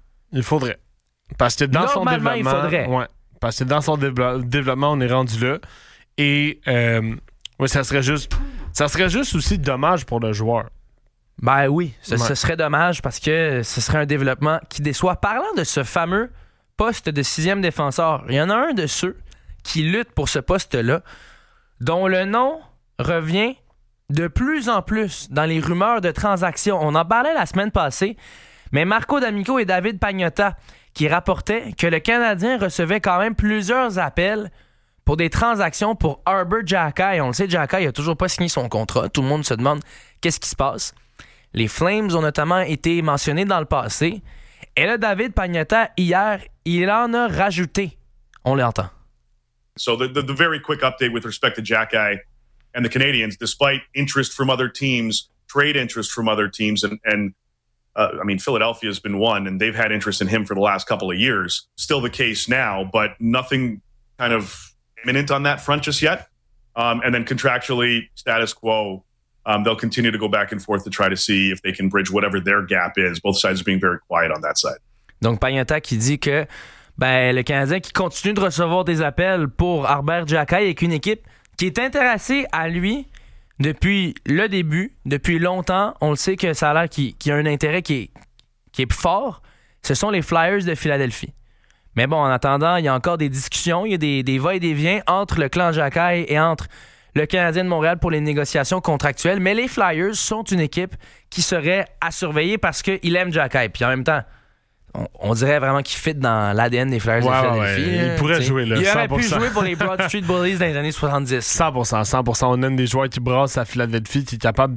Parce que dans son développement... il faudrait. Ouais, parce que dans son développement, on est rendu là. Et ça serait juste aussi dommage pour le joueur. Oui, ce serait dommage parce que ce serait un développement qui déçoit. Parlant de ce fameux poste de 6e défenseur, il y en a un de ceux qui luttent pour ce poste-là, dont le nom revient de plus en plus dans les rumeurs de transactions. On en parlait la semaine passée, mais Marco D'Amico et David Pagnotta qui rapportaient que le Canadien recevait quand même plusieurs appels pour des transactions pour Arber Xhekaj. On le sait, Xhekaj n'a toujours pas signé son contrat. Tout le monde se demande qu'est-ce qui se passe. Les Flames ont notamment été mentionnés dans le passé. Et là, David Pagnotta, hier, il en a rajouté. On l'entend. So the very quick update with respect to Xhekaj and the Canadiens, despite interest from other teams, trade interest from other teams, and Philadelphia has been one, and they've had interest in him for the last couple of years. Still the case now, but nothing kind of imminent on that front just yet. And then contractually, status quo. They'll continue to go back and forth to try to see if they can bridge whatever their gap is. Both sides are being very quiet on that side. Donc, Pagnotta qui dit que le Canadien qui continue de recevoir des appels pour Arber Xhekaj et qu'une équipe qui est intéressée à lui depuis le début, depuis longtemps. On le sait que ça a l'air qu'il y a un intérêt qui est fort. Ce sont les Flyers de Philadelphie. Mais bon, en attendant, il y a encore des discussions, il y a des va-et-vient entre le clan Xhekaj et entre le Canadien de Montréal pour les négociations contractuelles. Mais les Flyers sont une équipe qui serait à surveiller parce qu'il aime Xhekaj. Puis en même temps, on dirait vraiment qu'il fit dans l'ADN des Flyers de Philadelphie. Il pourrait jouer là. Il 100%. aurait pu jouer pour les Broad Street Bullies dans les années 70. 100%. On aime des joueurs qui brassent à Philadelphie, qui est capable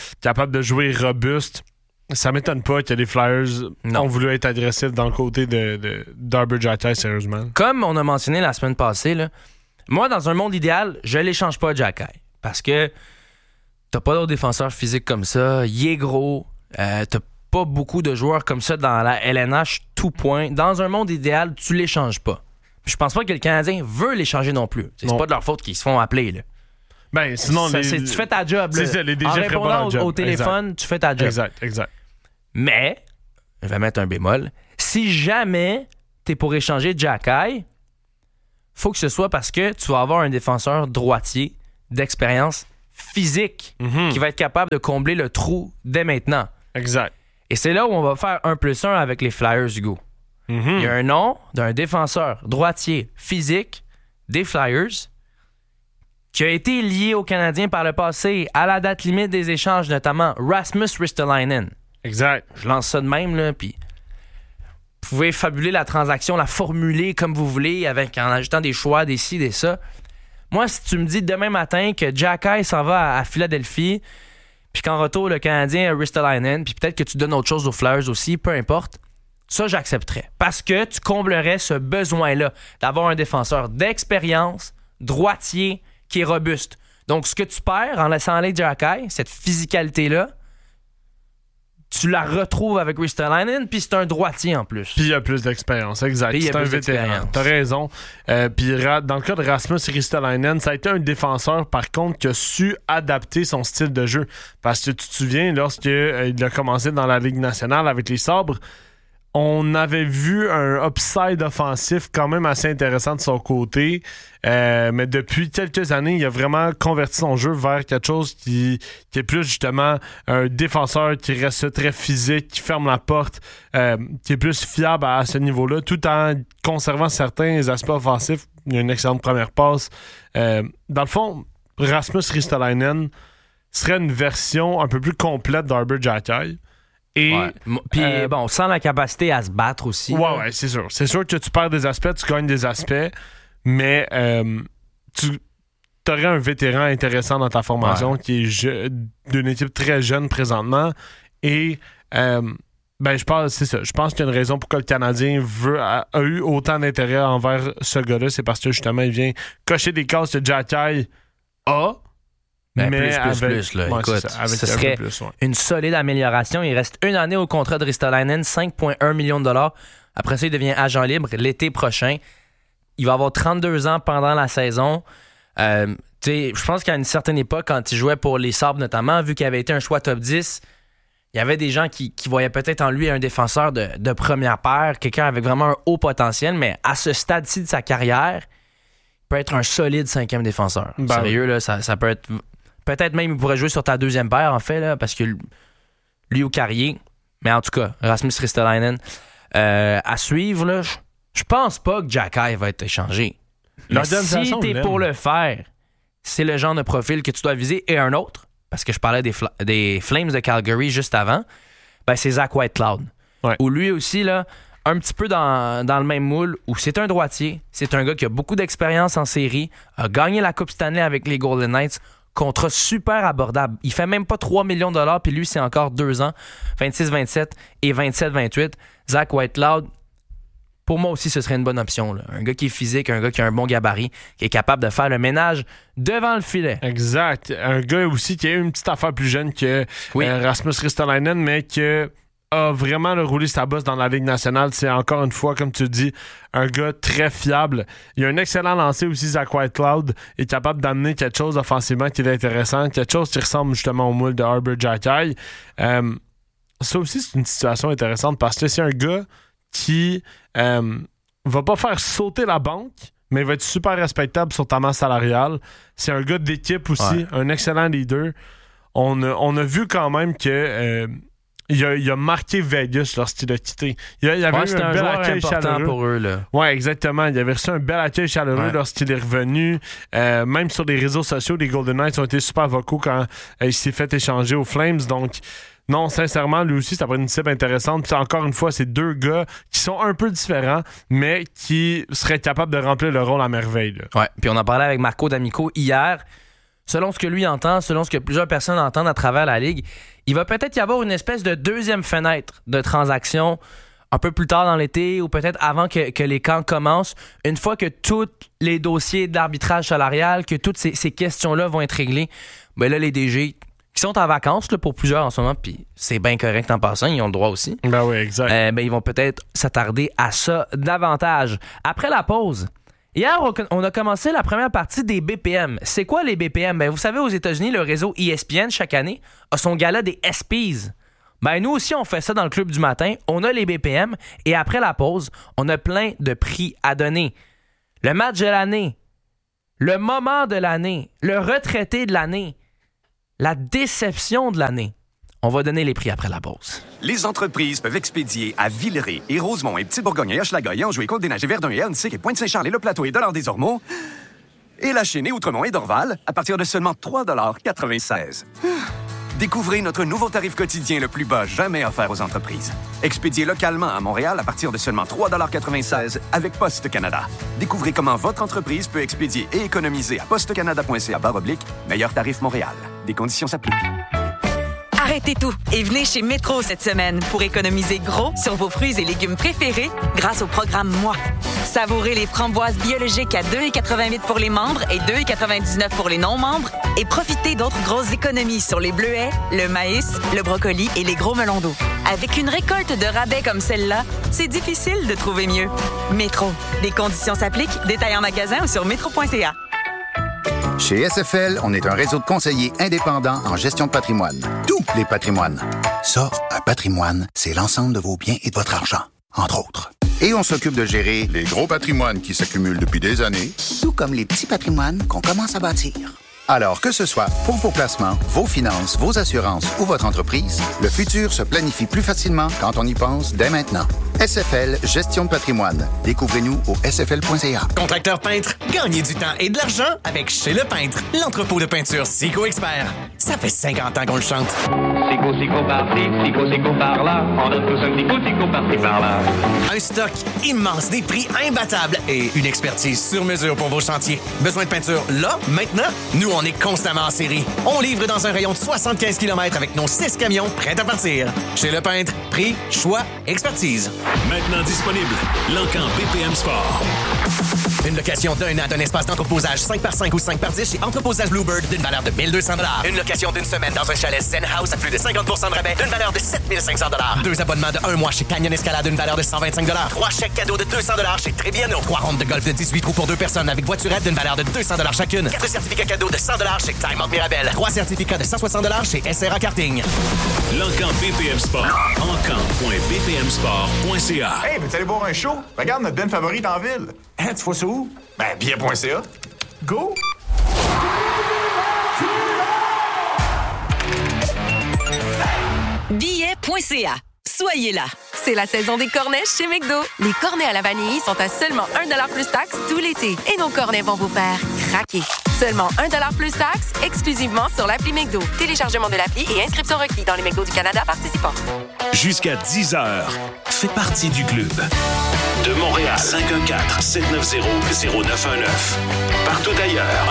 de jouer robuste. Ça m'étonne pas que les Flyers ont voulu être agressifs dans le côté d'Arber Xhekaj, sérieusement. Comme on a mentionné la semaine passée, là, moi, dans un monde idéal, je l'échange pas Xhekaj. Parce que t'as pas d'autres défenseurs physiques comme ça. Il est gros. T'as pas beaucoup de joueurs comme ça dans la LNH, tout point. Dans un monde idéal, tu l'échanges pas. Je pense pas que le Canadien veut l'échanger non plus. C'est pas de leur faute qu'ils se font appeler, là. Ben, sinon, tu fais ta job, là. C'est ça, les DG en répondant job. au téléphone, tu fais ta job. Exact. Mais, je vais mettre un bémol, si jamais t'es pour échanger Xhekaj, faut que ce soit parce que tu vas avoir un défenseur droitier d'expérience physique qui va être capable de combler le trou dès maintenant. Exact. Et c'est là où on va faire 1+1 avec les Flyers, Hugo. Il y a un nom d'un défenseur droitier physique des Flyers qui a été lié aux Canadiens par le passé à la date limite des échanges, notamment Rasmus Ristolainen. Exact. Je lance ça de même, là, puis vous pouvez fabuler la transaction, la formuler comme vous voulez, en ajoutant des choix, des ci, des ça. Moi, si tu me dis demain matin que Xhekaj s'en va à Philadelphie, puis qu'en retour, le Canadien a Ristolainen, puis peut-être que tu donnes autre chose aux Flyers aussi, peu importe, ça, j'accepterais. Parce que tu comblerais ce besoin-là d'avoir un défenseur d'expérience, droitier, qui est robuste. Donc, ce que tu perds en laissant aller Xhekaj, cette physicalité-là, tu la retrouves avec Ristolainen, puis c'est un droitier en plus. Puis il y a plus d'expérience, exact. C'est un vétéran. T'as raison. Puis dans le cas de Rasmus Ristolainen, ça a été un défenseur, par contre, qui a su adapter son style de jeu. Parce que tu te souviens, lorsqu'il a commencé dans la Ligue nationale avec les Sabres, on avait vu un upside offensif quand même assez intéressant de son côté. Mais depuis quelques années, il a vraiment converti son jeu vers quelque chose qui est plus justement un défenseur qui reste très physique, qui ferme la porte, qui est plus fiable à ce niveau-là, tout en conservant certains aspects offensifs. Il a une excellente première passe. Dans le fond, Rasmus Ristolainen serait une version un peu plus complète d'Arber Xhekaj. Puis bon, sans la capacité à se battre aussi. Ouais, c'est sûr. C'est sûr que tu perds des aspects, tu gagnes des aspects, mais tu aurais un vétéran intéressant dans ta formation qui est d'une équipe très jeune présentement. Et je pense qu'il y a une raison pourquoi le Canadien a eu autant d'intérêt envers ce gars-là. C'est parce que justement, il vient cocher des cases que Xhekaj a. Mais plus, là. Ouais, écoute, ce serait une solide amélioration. Il reste une année au contrat de Ristolainen, 5,1 millions de $. Après ça, il devient agent libre l'été prochain. Il va avoir 32 ans pendant la saison. Je pense qu'à une certaine époque, quand il jouait pour les Sabres notamment, vu qu'il avait été un choix top 10, il y avait des gens qui voyaient peut-être en lui un défenseur de première paire, quelqu'un avec vraiment un haut potentiel, mais à ce stade-ci de sa carrière, il peut être un solide 5e défenseur. Sérieux, là, ça peut être... Peut-être même il pourrait jouer sur ta 2e paire, en fait, là, parce que lui ou Carrier. Mais en tout cas, Rasmus Ristolainen. À suivre, là, je pense pas que Xhekaj va être échangé. Mais si t'es pour le faire, c'est le genre de profil que tu dois viser. Et un autre, parce que je parlais des Flames de Calgary juste avant, c'est Zach Whitecloud. Ouais. Où lui aussi, là, un petit peu dans le même moule, où c'est un droitier, c'est un gars qui a beaucoup d'expérience en série, a gagné la Coupe Stanley avec les Golden Knights, contrat super abordable. Il fait même pas 3 millions de $, puis lui, c'est encore 2 ans, 26-27 et 27-28. Zach Whitecloud, pour moi aussi, ce serait une bonne option. Là. Un gars qui est physique, un gars qui a un bon gabarit, qui est capable de faire le ménage devant le filet. Exact. Un gars aussi qui a une petite affaire plus jeune que Rasmus Ristolainen, mais que a vraiment roulé sa bosse dans la Ligue nationale. C'est encore une fois, comme tu dis, un gars très fiable. Il a un excellent lancer aussi, Zach Whitecloud, est capable d'amener quelque chose offensivement qui est intéressant, quelque chose qui ressemble justement au moule de Arber Xhekaj. Ça aussi, c'est une situation intéressante parce que c'est un gars qui va pas faire sauter la banque, mais il va être super respectable sur ta masse salariale. C'est un gars d'équipe aussi, un excellent leader. On a vu quand même que il a marqué Vegas lorsqu'il a quitté. Il avait eu un bel accueil chaleureux pour eux, là. Ouais, exactement. Il avait reçu un bel accueil chaleureux lorsqu'il est revenu. Même sur les réseaux sociaux, les Golden Knights ont été super vocaux quand il s'est fait échanger aux Flames. Donc, non, sincèrement, lui aussi, ça pourrait être une cible intéressante. Puis encore une fois, c'est 2 gars qui sont un peu différents, mais qui seraient capables de remplir le rôle à merveille. Là. Ouais, puis on en parlait avec Marco D'Amico hier. Selon ce que lui entend, selon ce que plusieurs personnes entendent à travers la Ligue, il va peut-être y avoir une espèce de 2e fenêtre de transaction un peu plus tard dans l'été ou peut-être avant que les camps commencent, une fois que tous les dossiers d'arbitrage salarial, que toutes ces questions-là vont être réglées, ben là, les DG qui sont en vacances là, pour plusieurs en ce moment, puis c'est bien correct en passant, ils ont le droit aussi. Ben oui, exact. Ils vont peut-être s'attarder à ça davantage. Après la pause, Hier, on a commencé la première partie des BPM. C'est quoi les BPM? Ben, vous savez, aux États-Unis, le réseau ESPN, chaque année, a son gala des ESPYs. Ben, nous aussi, on fait ça dans le club du matin. On a les BPM et après la pause, on a plein de prix à donner. Le match de l'année, le moment de l'année, le retraité de l'année, la déception de l'année. On va donner les prix après la pause. Les entreprises peuvent expédier à Villeray et Rosemont et Petite-Bourgogne et Hochelaga et Anjou et Côte-des-Neiges et Verdun et Annecy et Pointe-Saint-Charles et Le Plateau et Dollard-des-Ormeaux et La Chênaie, Outremont et Dorval à partir de seulement 3,96 $. Découvrez notre nouveau tarif quotidien le plus bas jamais offert aux entreprises. Expédié localement à Montréal à partir de seulement 3,96 $ avec Poste Canada. Découvrez comment votre entreprise peut expédier et économiser à postecanada.ca/meilleur tarif Montréal. Des conditions s'appliquent. Arrêtez tout et venez chez Métro cette semaine pour économiser gros sur vos fruits et légumes préférés grâce au programme Moi. Savourez les framboises biologiques à 2,88 $ pour les membres et 2,99 $ pour les non-membres et profitez d'autres grosses économies sur les bleuets, le maïs, le brocoli et les gros melons d'eau. Avec une récolte de rabais comme celle-là, c'est difficile de trouver mieux. Métro. Des conditions s'appliquent. Détails en magasin ou sur métro.ca. Chez SFL, on est un réseau de conseillers indépendants en gestion de patrimoine. Tous les patrimoines. Ça, un patrimoine, c'est l'ensemble de vos biens et de votre argent, entre autres. Et on s'occupe de gérer les gros patrimoines qui s'accumulent depuis des années, tout comme les petits patrimoines qu'on commence à bâtir. Alors que ce soit pour vos placements, vos finances, vos assurances ou votre entreprise, le futur se planifie plus facilement quand on y pense dès maintenant. SFL Gestion de patrimoine. Découvrez-nous au sfl.ca. Contracteur peintre, gagnez du temps et de l'argent avec Chez Le Peintre, l'entrepôt de peinture Sico Expert. Ça fait 50 ans qu'on le chante. Sico par-ci, Sico par-là. On a tous un Sico par-ci par-là. Un stock immense, des prix imbattables et une expertise sur mesure pour vos chantiers. Besoin de peinture là, maintenant? Nous, on est constamment en série. On livre dans un rayon de 75 km avec nos 6 camions prêts à partir. Chez Le Peintre, prix, choix, expertise. Maintenant disponible, L'Encan BPM Sport. Une location d'un an d'un espace d'entreposage 5x5 ou 5x10 chez Entreposage Bluebird d'une valeur de 1 200 $. Une location d'une semaine dans un chalet Zen House à plus de 50 % de rabais d'une valeur de 7 500 $. 2 abonnements de 1 mois chez Canyon Escalade d'une valeur de 125 $. 3 chèques cadeaux de 200 $ chez Trébiano. 3 rondes de golf de 18 trous pour 2 personnes avec voiturette d'une valeur de 200 $ chacune. 4 certificats cadeaux de 100 $ chez Time Out Mirabel. 3 certificats de 160 $ chez SRA Karting. L'Encan BPM Sport. Encan.bpmsport.ca. Hey, veux-tu aller boire un show? Regarde notre den favorite en ville. Hein, tu vois ça où? Ben, billet.ca. Go! Billet.ca. Soyez là. C'est la saison des cornets chez McDo. Les cornets à la vanille sont à seulement 1 $ plus taxe tout l'été. Et nos cornets vont vous faire craquer. Seulement 1 $ plus taxe, exclusivement sur l'appli McDo. Téléchargement de l'appli et inscription requis dans les McDo du Canada participants. Jusqu'à 10h, fais partie du club. De Montréal, 514-790-0919. Partout ailleurs,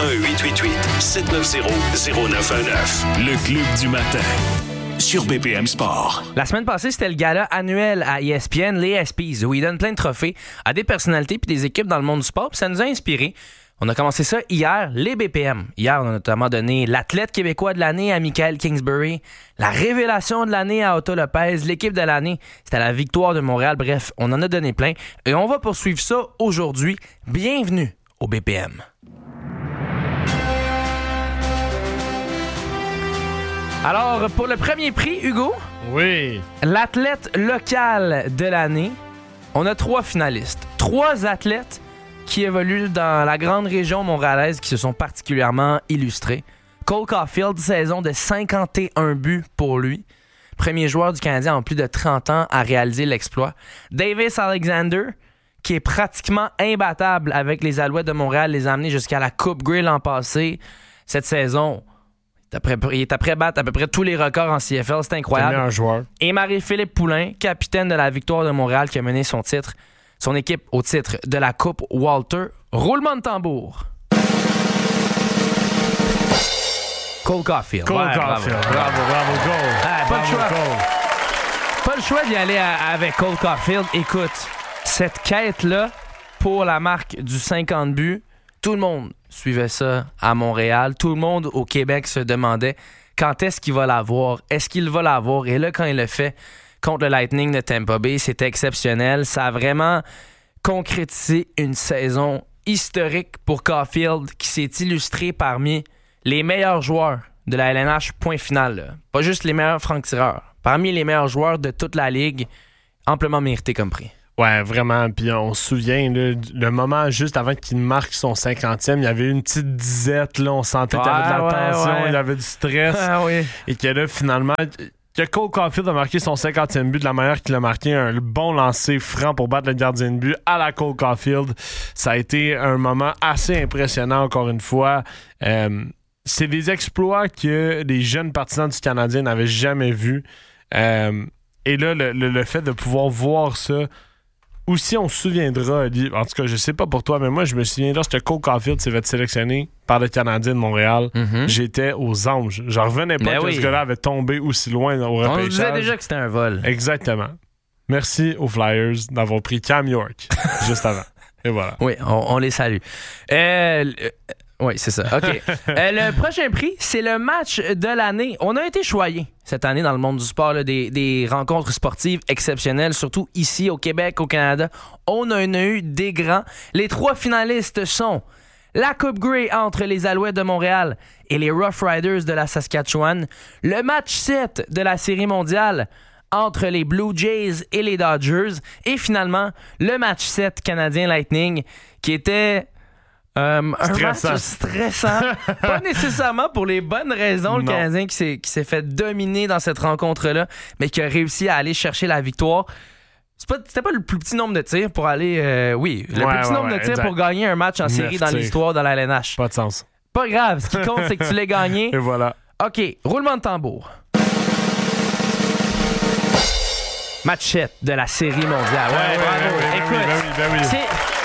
1-888-790-0919. Le club du matin. Sur BPM Sport. La semaine passée, c'était le gala annuel à ESPN, les ESPYs, où ils donnent plein de trophées à des personnalités puis des équipes dans le monde du sport. Puis ça nous a inspiré. On a commencé ça hier, les BPM. Hier, on a notamment donné l'athlète québécois de l'année à Michael Kingsbury, la révélation de l'année à Otto Lopez, l'équipe de l'année, c'était la victoire de Montréal. Bref, on en a donné plein. Et on va poursuivre ça aujourd'hui. Bienvenue au BPM. Alors, pour le premier prix, Hugo, oui, l'athlète local de l'année, on a 3 finalistes. 3 athlètes qui évoluent dans la grande région montréalaise qui se sont particulièrement illustrés. Cole Caulfield, saison de 51 buts pour lui. Premier joueur du Canadien en plus de 30 ans à réaliser l'exploit. Davis Alexander, qui est pratiquement imbattable avec les Alouettes de Montréal, les a amenés jusqu'à la Coupe Grey l'an passé. Cette saison, il est après battre à peu près tous les records en CFL. C'est incroyable. Un joueur. Et Marie-Philippe Poulain, capitaine de la victoire de Montréal, qui a mené son équipe au titre de la Coupe Walter. Roulement de tambour. Cole Caulfield. Cole Caulfield. Bravo, Cole. Pas le choix d'y aller avec Cole Caulfield. Écoute, cette quête-là pour la marque du 50 buts, tout le monde suivait ça à Montréal. Tout le monde au Québec se demandait quand est-ce qu'il va l'avoir. Est-ce qu'il va l'avoir? Et là, quand il le fait contre le Lightning de Tampa Bay, c'était exceptionnel. Ça a vraiment concrétisé une saison historique pour Caulfield qui s'est illustré parmi les meilleurs joueurs de la LNH, point final. Là. Pas juste les meilleurs francs-tireurs. Parmi les meilleurs joueurs de toute la ligue, amplement mérité comme prix. Ouais, vraiment. Puis on se souvient, là, le moment juste avant qu'il marque son 50e, il y avait une petite disette. Là, on sentait qu'il y avait de la tension, il y avait du stress. Et que là, finalement, que Cole Caulfield a marqué son 50e but de la manière qu'il a marqué, un bon lancer franc pour battre le gardien de but à la Cole Caulfield. Ça a été un moment assez impressionnant, encore une fois. C'est des exploits que les jeunes partisans du Canadien n'avaient jamais vus. Et là, le fait de pouvoir voir ça, aussi on se souviendra, en tout cas je sais pas pour toi, mais moi je me souviens lorsque Cole Caulfield s'est fait sélectionner par le Canadien de Montréal, j'étais aux anges. Je revenais pas que ce gars-là avait tombé aussi loin au repêchage. On disait déjà que c'était un vol. Exactement. Merci aux Flyers d'avoir pris Cam York juste avant. Et voilà. Oui, on les salue. Oui, c'est ça. OK. Le prochain prix, c'est le match de l'année. On a été choyés cette année dans le monde du sport, là, des rencontres sportives exceptionnelles, surtout ici au Québec, au Canada. On en a eu des grands. Les 3 finalistes sont la Coupe Grey entre les Alouettes de Montréal et les Rough Riders de la Saskatchewan, le match 7 de la Série mondiale entre les Blue Jays et les Dodgers, et finalement, le match 7 Canadien Lightning, qui était... un match stressant. Pas nécessairement pour les bonnes raisons, le Canadien qui s'est fait dominer dans cette rencontre-là, mais qui a réussi à aller chercher la victoire. C'était pas le plus petit nombre de tirs pour aller... le plus petit nombre de tirs pour gagner un match en série dans l'histoire de la LNH. Pas de sens. Pas grave, ce qui compte, c'est que tu l'as gagné. Et voilà. OK, roulement de tambour. Match 7 de la Série mondiale. Écoute,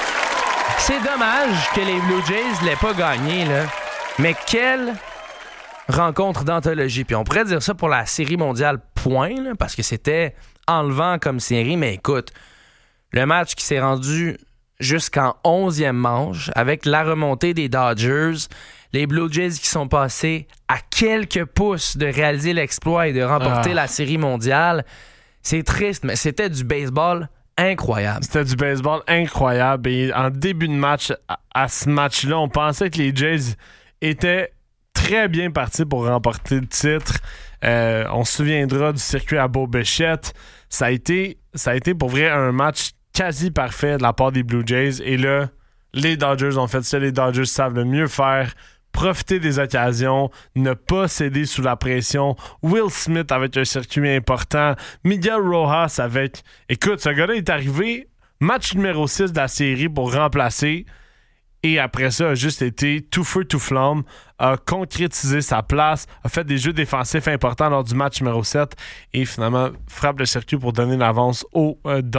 c'est dommage que les Blue Jays l'aient pas gagné, là. Mais quelle rencontre d'anthologie. Puis on pourrait dire ça pour la Série mondiale, point, là, parce que c'était enlevant comme série. Mais écoute, le match qui s'est rendu jusqu'en 11e manche, avec la remontée des Dodgers, les Blue Jays qui sont passés à quelques pouces de réaliser l'exploit et de remporter la Série mondiale. C'est triste, mais c'était du baseball incroyable. C'était du baseball incroyable. Et en début de match, à ce match-là, on pensait que les Jays étaient très bien partis pour remporter le titre. On se souviendra du circuit à Beau-Béchette. Ça a été pour vrai un match quasi parfait de la part des Blue Jays. Et là, les Dodgers ont fait ça. Les Dodgers savent le mieux faire. Profiter des occasions, ne pas céder sous la pression. Will Smith avec un circuit important. Miguel Rojas avec... Écoute, ce gars-là est arrivé, match numéro 6 de la série pour remplacer. Et après ça, a juste été tout feu, tout flamme, a concrétisé sa place, a fait des jeux défensifs importants lors du match numéro 7 et finalement frappe le circuit pour donner l'avance aux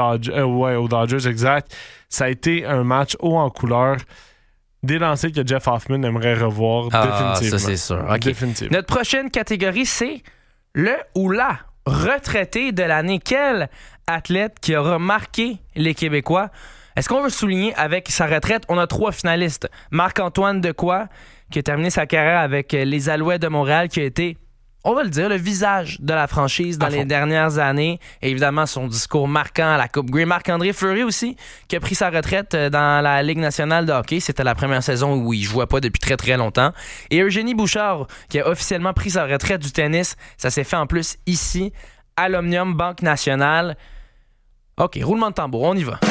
Dodgers, exact. Ça a été un match haut en couleur. Des lancers que Jeff Hoffman aimerait revoir définitivement. Ça, c'est sûr. Okay. Définitivement. Notre prochaine catégorie, c'est le ou la retraité de l'année. Quel athlète qui aura marqué les Québécois? Est-ce qu'on veut souligner avec sa retraite? On a 3 finalistes. Marc-Antoine Dequoy, qui a terminé sa carrière avec les Alouettes de Montréal, qui a été, on va le dire, le visage de la franchise dans les dernières années. Et évidemment, son discours marquant à la Coupe Grey. Marc-André Fleury aussi, qui a pris sa retraite dans la Ligue nationale de hockey. C'était la première saison où il ne jouait pas depuis très, très longtemps. Et Eugénie Bouchard, qui a officiellement pris sa retraite du tennis. Ça s'est fait en plus ici, à l'Omnium Banque Nationale. OK, roulement de tambour, on y va.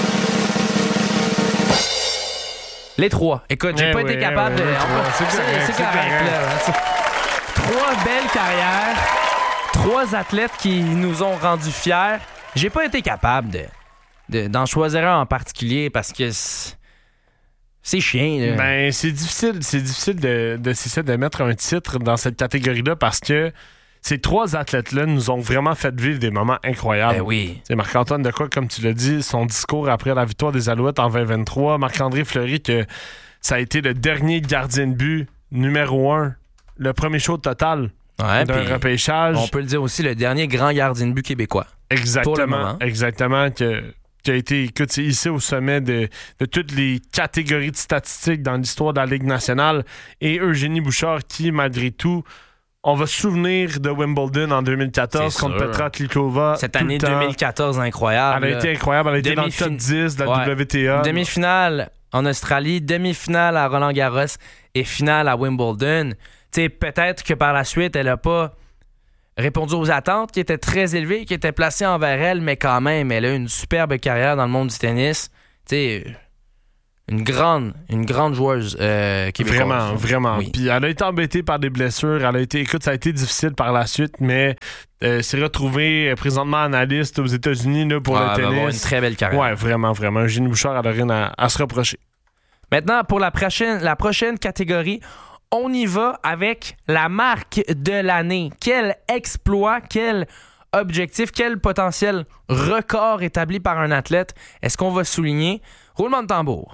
Les 3. Écoute, j'ai pas été capable de... C'est correct, là. 3 belles carrières, 3 athlètes qui nous ont rendus fiers. J'ai pas été capable d'en choisir un en particulier parce que c'est chiant. Là. Ben, c'est difficile de mettre un titre dans cette catégorie-là parce que ces 3 athlètes-là nous ont vraiment fait vivre des moments incroyables. Ben oui. C'est Marc-Antoine Dequoy, comme tu l'as dit, son discours après la victoire des Alouettes en 2023. Marc-André Fleury, que ça a été le dernier gardien de but numéro 1. Le premier show total d'un repêchage. On peut le dire aussi, le dernier grand gardien de but québécois. Exactement. Pour le moment. Exactement. Qui a été, écoute, ici au sommet de toutes les catégories de statistiques dans l'histoire de la Ligue nationale. Et Eugénie Bouchard, qui, malgré tout, on va se souvenir de Wimbledon en 2014 contre Petra Klikova. Cette année 2014 incroyable. Elle a été incroyable. Elle a été dans le top 10 de la WTA. Demi-finale en Australie, demi-finale à Roland-Garros et finale à Wimbledon. T'sais, peut-être que par la suite, elle n'a pas répondu aux attentes qui étaient très élevées, qui étaient placées envers elle, mais quand même, elle a une superbe carrière dans le monde du tennis. T'sais, une grande joueuse québécoise. Vraiment. Oui. Puis elle a été embêtée par des blessures. Ça a été difficile par la suite, mais s'est retrouvée présentement analyste aux États-Unis là, pour le tennis. Elle va avoir une très belle carrière. Ouais, vraiment. Eugénie Bouchard, elle n'a rien à se reprocher. Maintenant, pour la prochaine catégorie, on y va avec la marque de l'année. Quel exploit, quel objectif, quel potentiel record établi par un athlète est-ce qu'on va souligner? Roulement de tambour.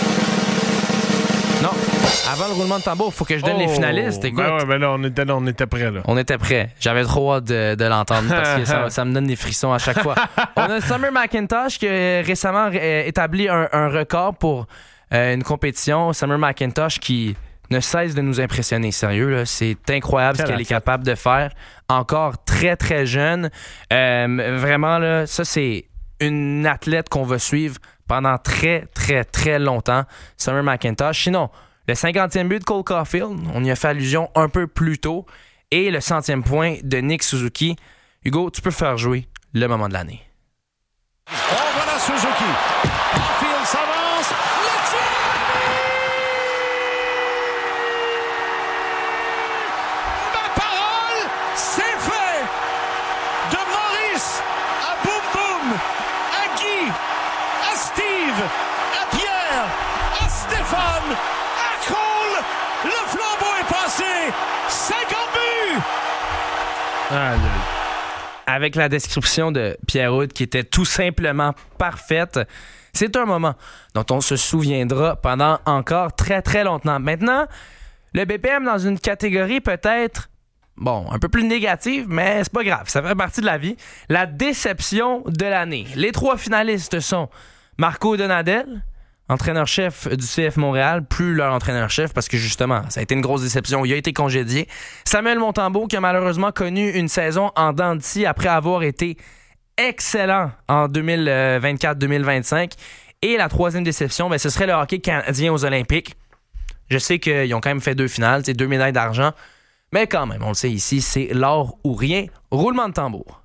Non, avant le roulement de tambour, il faut que je donne les finalistes. Écoute. Ben là, on était prêts. Là. On était prêts. J'avais trop hâte de l'entendre parce que ça me donne des frissons à chaque fois. On a Summer McIntosh qui a récemment établi un record pour une compétition. Summer McIntosh qui ne cesse de nous impressionner. Sérieux, là, c'est incroyable ce qu'elle est capable de faire. Encore très, très jeune. Vraiment, là, ça, c'est une athlète qu'on va suivre pendant très, très, très longtemps. Summer McIntosh. Sinon, le 50e but de Cole Caulfield, on y a fait allusion un peu plus tôt. Et le 100e point de Nick Suzuki. Hugo, tu peux faire jouer le moment de l'année. Oh, voilà Suzuki. Caulfield s'avance. Le tir! Ma parole, c'est fait! De Maurice à Boum Boum, à Guy, à Steve, à Pierre, à Stéphane, à Cole, le flambeau est passé. 50 buts! Avec la description de Pierre-Houd qui était tout simplement parfaite, c'est un moment dont on se souviendra pendant encore très très longtemps. Maintenant, le BPM dans une catégorie peut-être, un peu plus négative, mais c'est pas grave, ça fait partie de la vie. La déception de l'année. Les 3 finalistes sont Marco Donadel, entraîneur-chef du CF Montréal, plus leur entraîneur-chef parce que justement, ça a été une grosse déception. Il a été congédié. Samuel Montembeault qui a malheureusement connu une saison en dents de scie après avoir été excellent en 2024-2025. Et la 3e déception, ce serait le hockey canadien aux Olympiques. Je sais qu'ils ont quand même fait 2 finales, 2 médailles d'argent. Mais quand même, on le sait ici, c'est l'or ou rien. Roulement de tambour.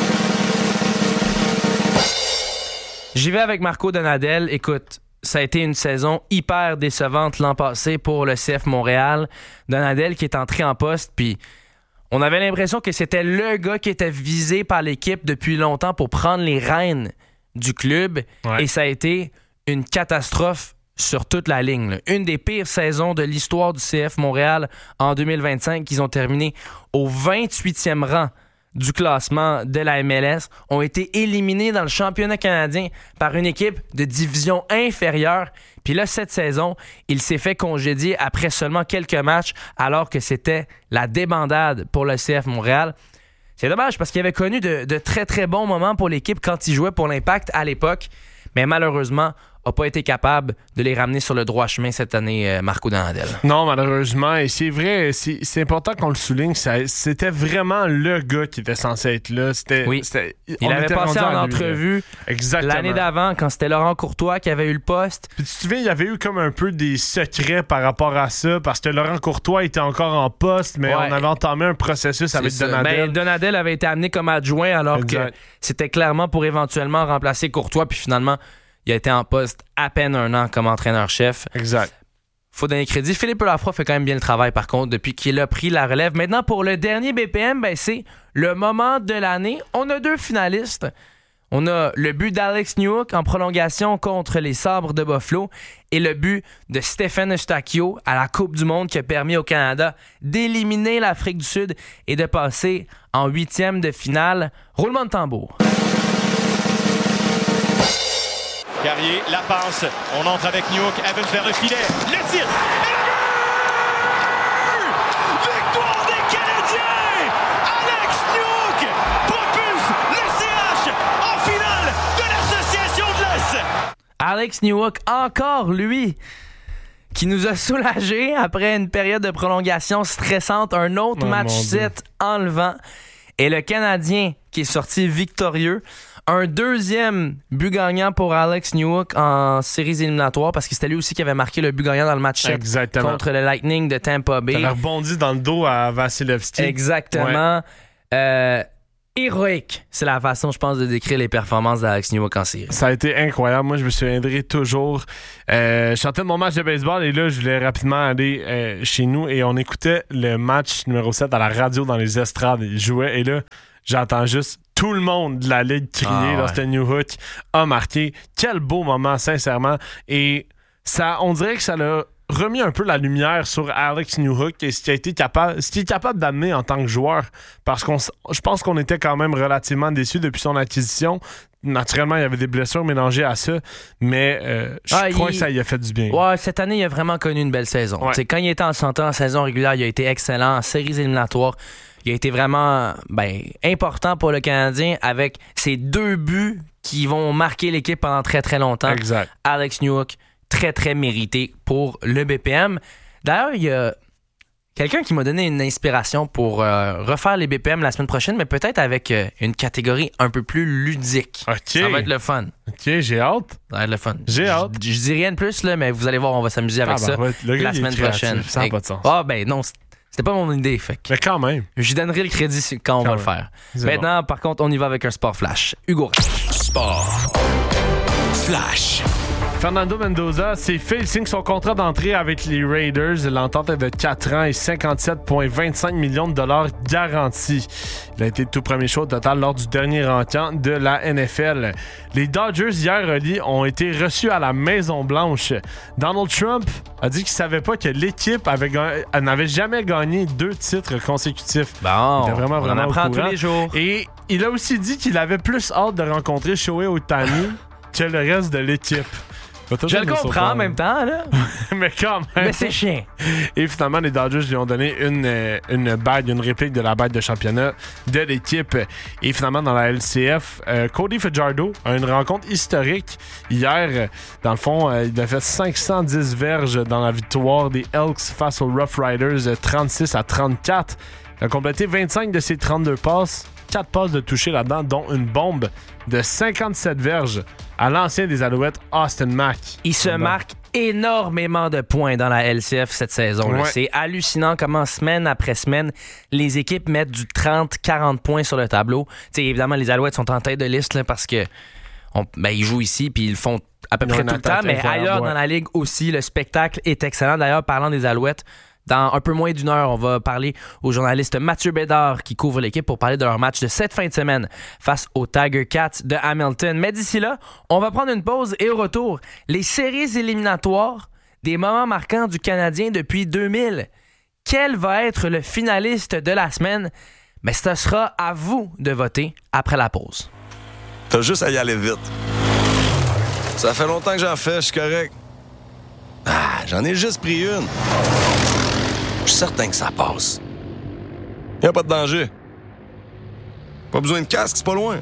J'y vais avec Marco Donadel. Écoute, ça a été une saison hyper décevante l'an passé pour le CF Montréal. Donadel qui est entré en poste, puis on avait l'impression que c'était le gars qui était visé par l'équipe depuis longtemps pour prendre les rênes du club. Ouais. Et ça a été une catastrophe sur toute la ligne. Là. Une des pires saisons de l'histoire du CF Montréal en 2025. Ils ont terminé au 28e rang du classement de la MLS, ont été éliminés dans le championnat canadien par une équipe de division inférieure. Puis là, cette saison, il s'est fait congédier après seulement quelques matchs alors que c'était la débandade pour le CF Montréal. C'est dommage parce qu'il avait connu de très, très bons moments pour l'équipe quand il jouait pour l'Impact à l'époque. Mais malheureusement, n'a pas été capable de les ramener sur le droit chemin cette année, Marco Donadel. Non, malheureusement. Et c'est vrai, c'est important qu'on le souligne. C'était vraiment le gars qui était censé être là. Il avait passé en entrevue l'année d'avant, quand c'était Laurent Courtois qui avait eu le poste. Puis tu te souviens, il y avait eu comme un peu des secrets par rapport à ça, parce que Laurent Courtois était encore en poste, mais on avait entamé un processus avec Donadel. Donadel avait été amené comme adjoint, alors que c'était clairement pour éventuellement remplacer Courtois, puis finalement... Il a été en poste à peine 1 an comme entraîneur-chef. Exact. Faut donner crédit. Philippe Lafroy fait quand même bien le travail, par contre, depuis qu'il a pris la relève. Maintenant, pour le dernier BPM, c'est le moment de l'année. On a 2 finalistes. On a le but d'Alex Newhook en prolongation contre les Sabres de Buffalo et le but de Stephen Eustáquio à la Coupe du Monde qui a permis au Canada d'éliminer l'Afrique du Sud et de passer en 8e de finale. Roulement de tambour. Carrier, la passe, on entre avec Newhook, Evans vers le filet, le tir, et le but! Victoire des Canadiens! Alex Newhook propulse le CH en finale de l'Association de l'Est! Alex Newhook, encore lui, qui nous a soulagés après une période de prolongation stressante, un autre match 7 enlevant. Et le Canadien qui est sorti victorieux. Un deuxième but gagnant pour Alex Newhook en séries éliminatoires parce que c'était lui aussi qui avait marqué le but gagnant dans le match 7 contre le Lightning de Tampa Bay. Il a rebondi dans le dos à Vasilevskiy. Exactement. Ouais. Héroïque, c'est la façon, je pense, de décrire les performances d'Alex Newhook en série. Ça a été incroyable. Moi, je me souviendrai toujours. Je chantais de mon match de baseball et là, je voulais rapidement aller chez nous et on écoutait le match numéro 7 à la radio dans les estrades. Il jouait et là, j'entends juste tout le monde de la Ligue crier lorsque Newhook a marqué. Quel beau moment, sincèrement. Et ça, on dirait que ça l'a remis un peu la lumière sur Alex Newhook et ce qu'il est capable d'amener en tant que joueur. Parce que je pense qu'on était quand même relativement déçus depuis son acquisition. Naturellement, il y avait des blessures mélangées à ça, mais je crois que ça y a fait du bien. Ouais, cette année, il a vraiment connu une belle saison. Ouais. Quand il était en santé en saison régulière, il a été excellent. En séries éliminatoires, il a été vraiment important pour le Canadien avec ses 2 buts qui vont marquer l'équipe pendant très, très longtemps. Exact. Alex Newhook, très, très mérité pour le BPM. D'ailleurs, il y a quelqu'un qui m'a donné une inspiration pour refaire les BPM la semaine prochaine, mais peut-être avec une catégorie un peu plus ludique. Okay. Ça va être le fun. OK, j'ai hâte. Ça va être le fun. J'ai hâte. Je dis rien de plus, là, mais vous allez voir, on va s'amuser avec ça la semaine prochaine. Ça n'a pas de sens. Non, c'était pas mon idée. Mais quand même. J'y donnerai le crédit quand on va le faire. Maintenant, par contre, on y va avec un sport flash. Hugo. Sport flash. Fernando Mendoza s'est fait, il signe son contrat d'entrée avec les Raiders. L'entente est de 4 ans et 57,25 millions de dollars garantis. Il a été le tout premier choix au total lors du dernier rencontre de la NFL. Les Dodgers, hier, Oli, ont été reçus à la Maison-Blanche. Donald Trump a dit qu'il ne savait pas que l'équipe n'avait jamais gagné 2 titres consécutifs. Bon, il était vraiment on en apprend tous les jours. Et il a aussi dit qu'il avait plus hâte de rencontrer Shohei Ohtani que le reste de l'équipe. Je le comprends en même temps, là. Mais quand même. Mais c'est chiant. Et finalement, les Dodgers lui ont donné une bague, une réplique de la bague de championnat de l'équipe. Et finalement, dans la LCF, Cody Fajardo a une rencontre historique. Hier, dans le fond, il a fait 510 verges dans la victoire des Elks face aux Rough Riders, 36-34. Il a complété 25 de ses 32 passes. 4 passes de toucher là-dedans, dont une bombe de 57 verges à l'ancien des Alouettes, Austin Mack. Il se marque énormément de points dans la LCF cette saison. Ouais. C'est hallucinant comment, semaine après semaine, les équipes mettent du 30-40 points sur le tableau. T'sais, évidemment, les Alouettes sont en tête de liste là, parce que ils jouent ici puis ils le font à peu près tout le temps, mais ailleurs dans la Ligue aussi, le spectacle est excellent. D'ailleurs, parlant des Alouettes, dans un peu moins d'une heure, on va parler au journaliste Mathieu Bédard qui couvre l'équipe pour parler de leur match de cette fin de semaine face aux Tiger Cats de Hamilton. Mais d'ici là, on va prendre une pause et au retour, les séries éliminatoires des moments marquants du Canadien depuis 2000. Quel va être le finaliste de la semaine? Mais ce sera à vous de voter après la pause. T'as juste à y aller vite. Ça fait longtemps que j'en fais, je suis correct. J'en ai juste pris une. Je suis certain que ça passe. Y a pas de danger. Pas besoin de casque, c'est pas loin.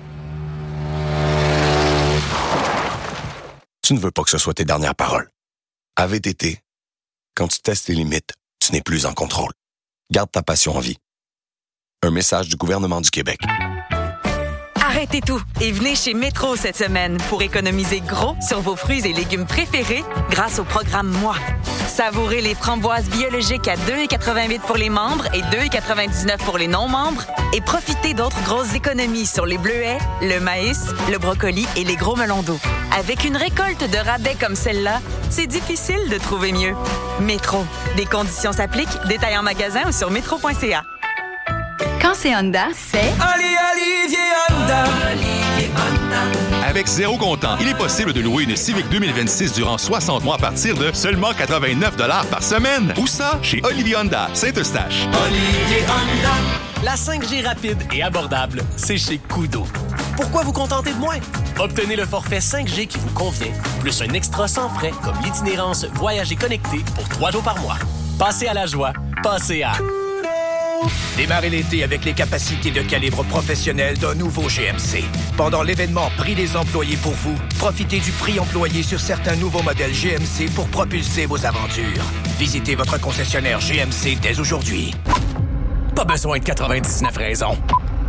Tu ne veux pas que ce soit tes dernières paroles. À VTT, quand tu testes tes limites, tu n'es plus en contrôle. Garde ta passion en vie. Un message du gouvernement du Québec. Arrêtez tout et venez chez Métro cette semaine pour économiser gros sur vos fruits et légumes préférés grâce au programme Moi. Savourez les framboises biologiques à 2,88 pour les membres et 2,99 pour les non-membres et profitez d'autres grosses économies sur les bleuets, le maïs, le brocoli et les gros melons d'eau. Avec une récolte de rabais comme celle-là, c'est difficile de trouver mieux. Métro. Des conditions s'appliquent. Détails en magasin ou sur métro.ca. Quand c'est Honda, c'est... Olivier Honda. Avec zéro comptant, il est possible de louer une Civic 2026 durant 60 mois à partir de seulement 89 $ par semaine. Où ça? Chez Olivier Honda, Saint-Eustache. Olivier Honda. La 5G rapide et abordable, c'est chez Kudo. Pourquoi vous contenter de moins? Obtenez le forfait 5G qui vous convient, plus un extra sans frais comme l'itinérance Voyager connecté pour 3 jours par mois. Passez à la joie, passez à... Démarrez l'été avec les capacités de calibre professionnel d'un nouveau GMC. Pendant l'événement Prix des employés pour vous, profitez du prix employé sur certains nouveaux modèles GMC pour propulser vos aventures. Visitez votre concessionnaire GMC dès aujourd'hui. Pas besoin de 99 raisons.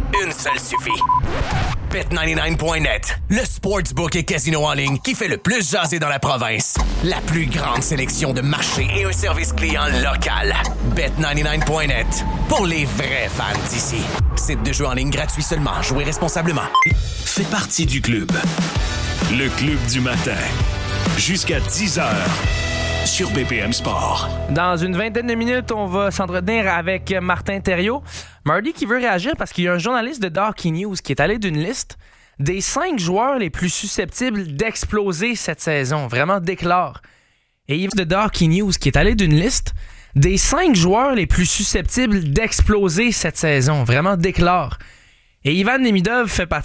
Une seule suffit. Bet99.net, le sportsbook et casino en ligne qui fait le plus jaser dans la province. La plus grande sélection de marchés et un service client local. Bet99.net, pour les vrais fans d'ici. Site de jeu en ligne gratuit seulement. Jouez responsablement. Fais partie du club. Le club du matin. Jusqu'à 10h. Sur BPM Sport. Dans une vingtaine de minutes, on va s'entretenir avec Martin Thériault. Marty qui veut réagir parce qu'il y a un journaliste de Hockey News qui est allé d'une liste des 5 joueurs les plus susceptibles d'exploser cette saison. Vraiment déclare. Et il y a de Hockey News qui est allé d'une liste des 5 joueurs les plus susceptibles d'exploser cette saison. Vraiment déclare. Et Ivan Demidov fait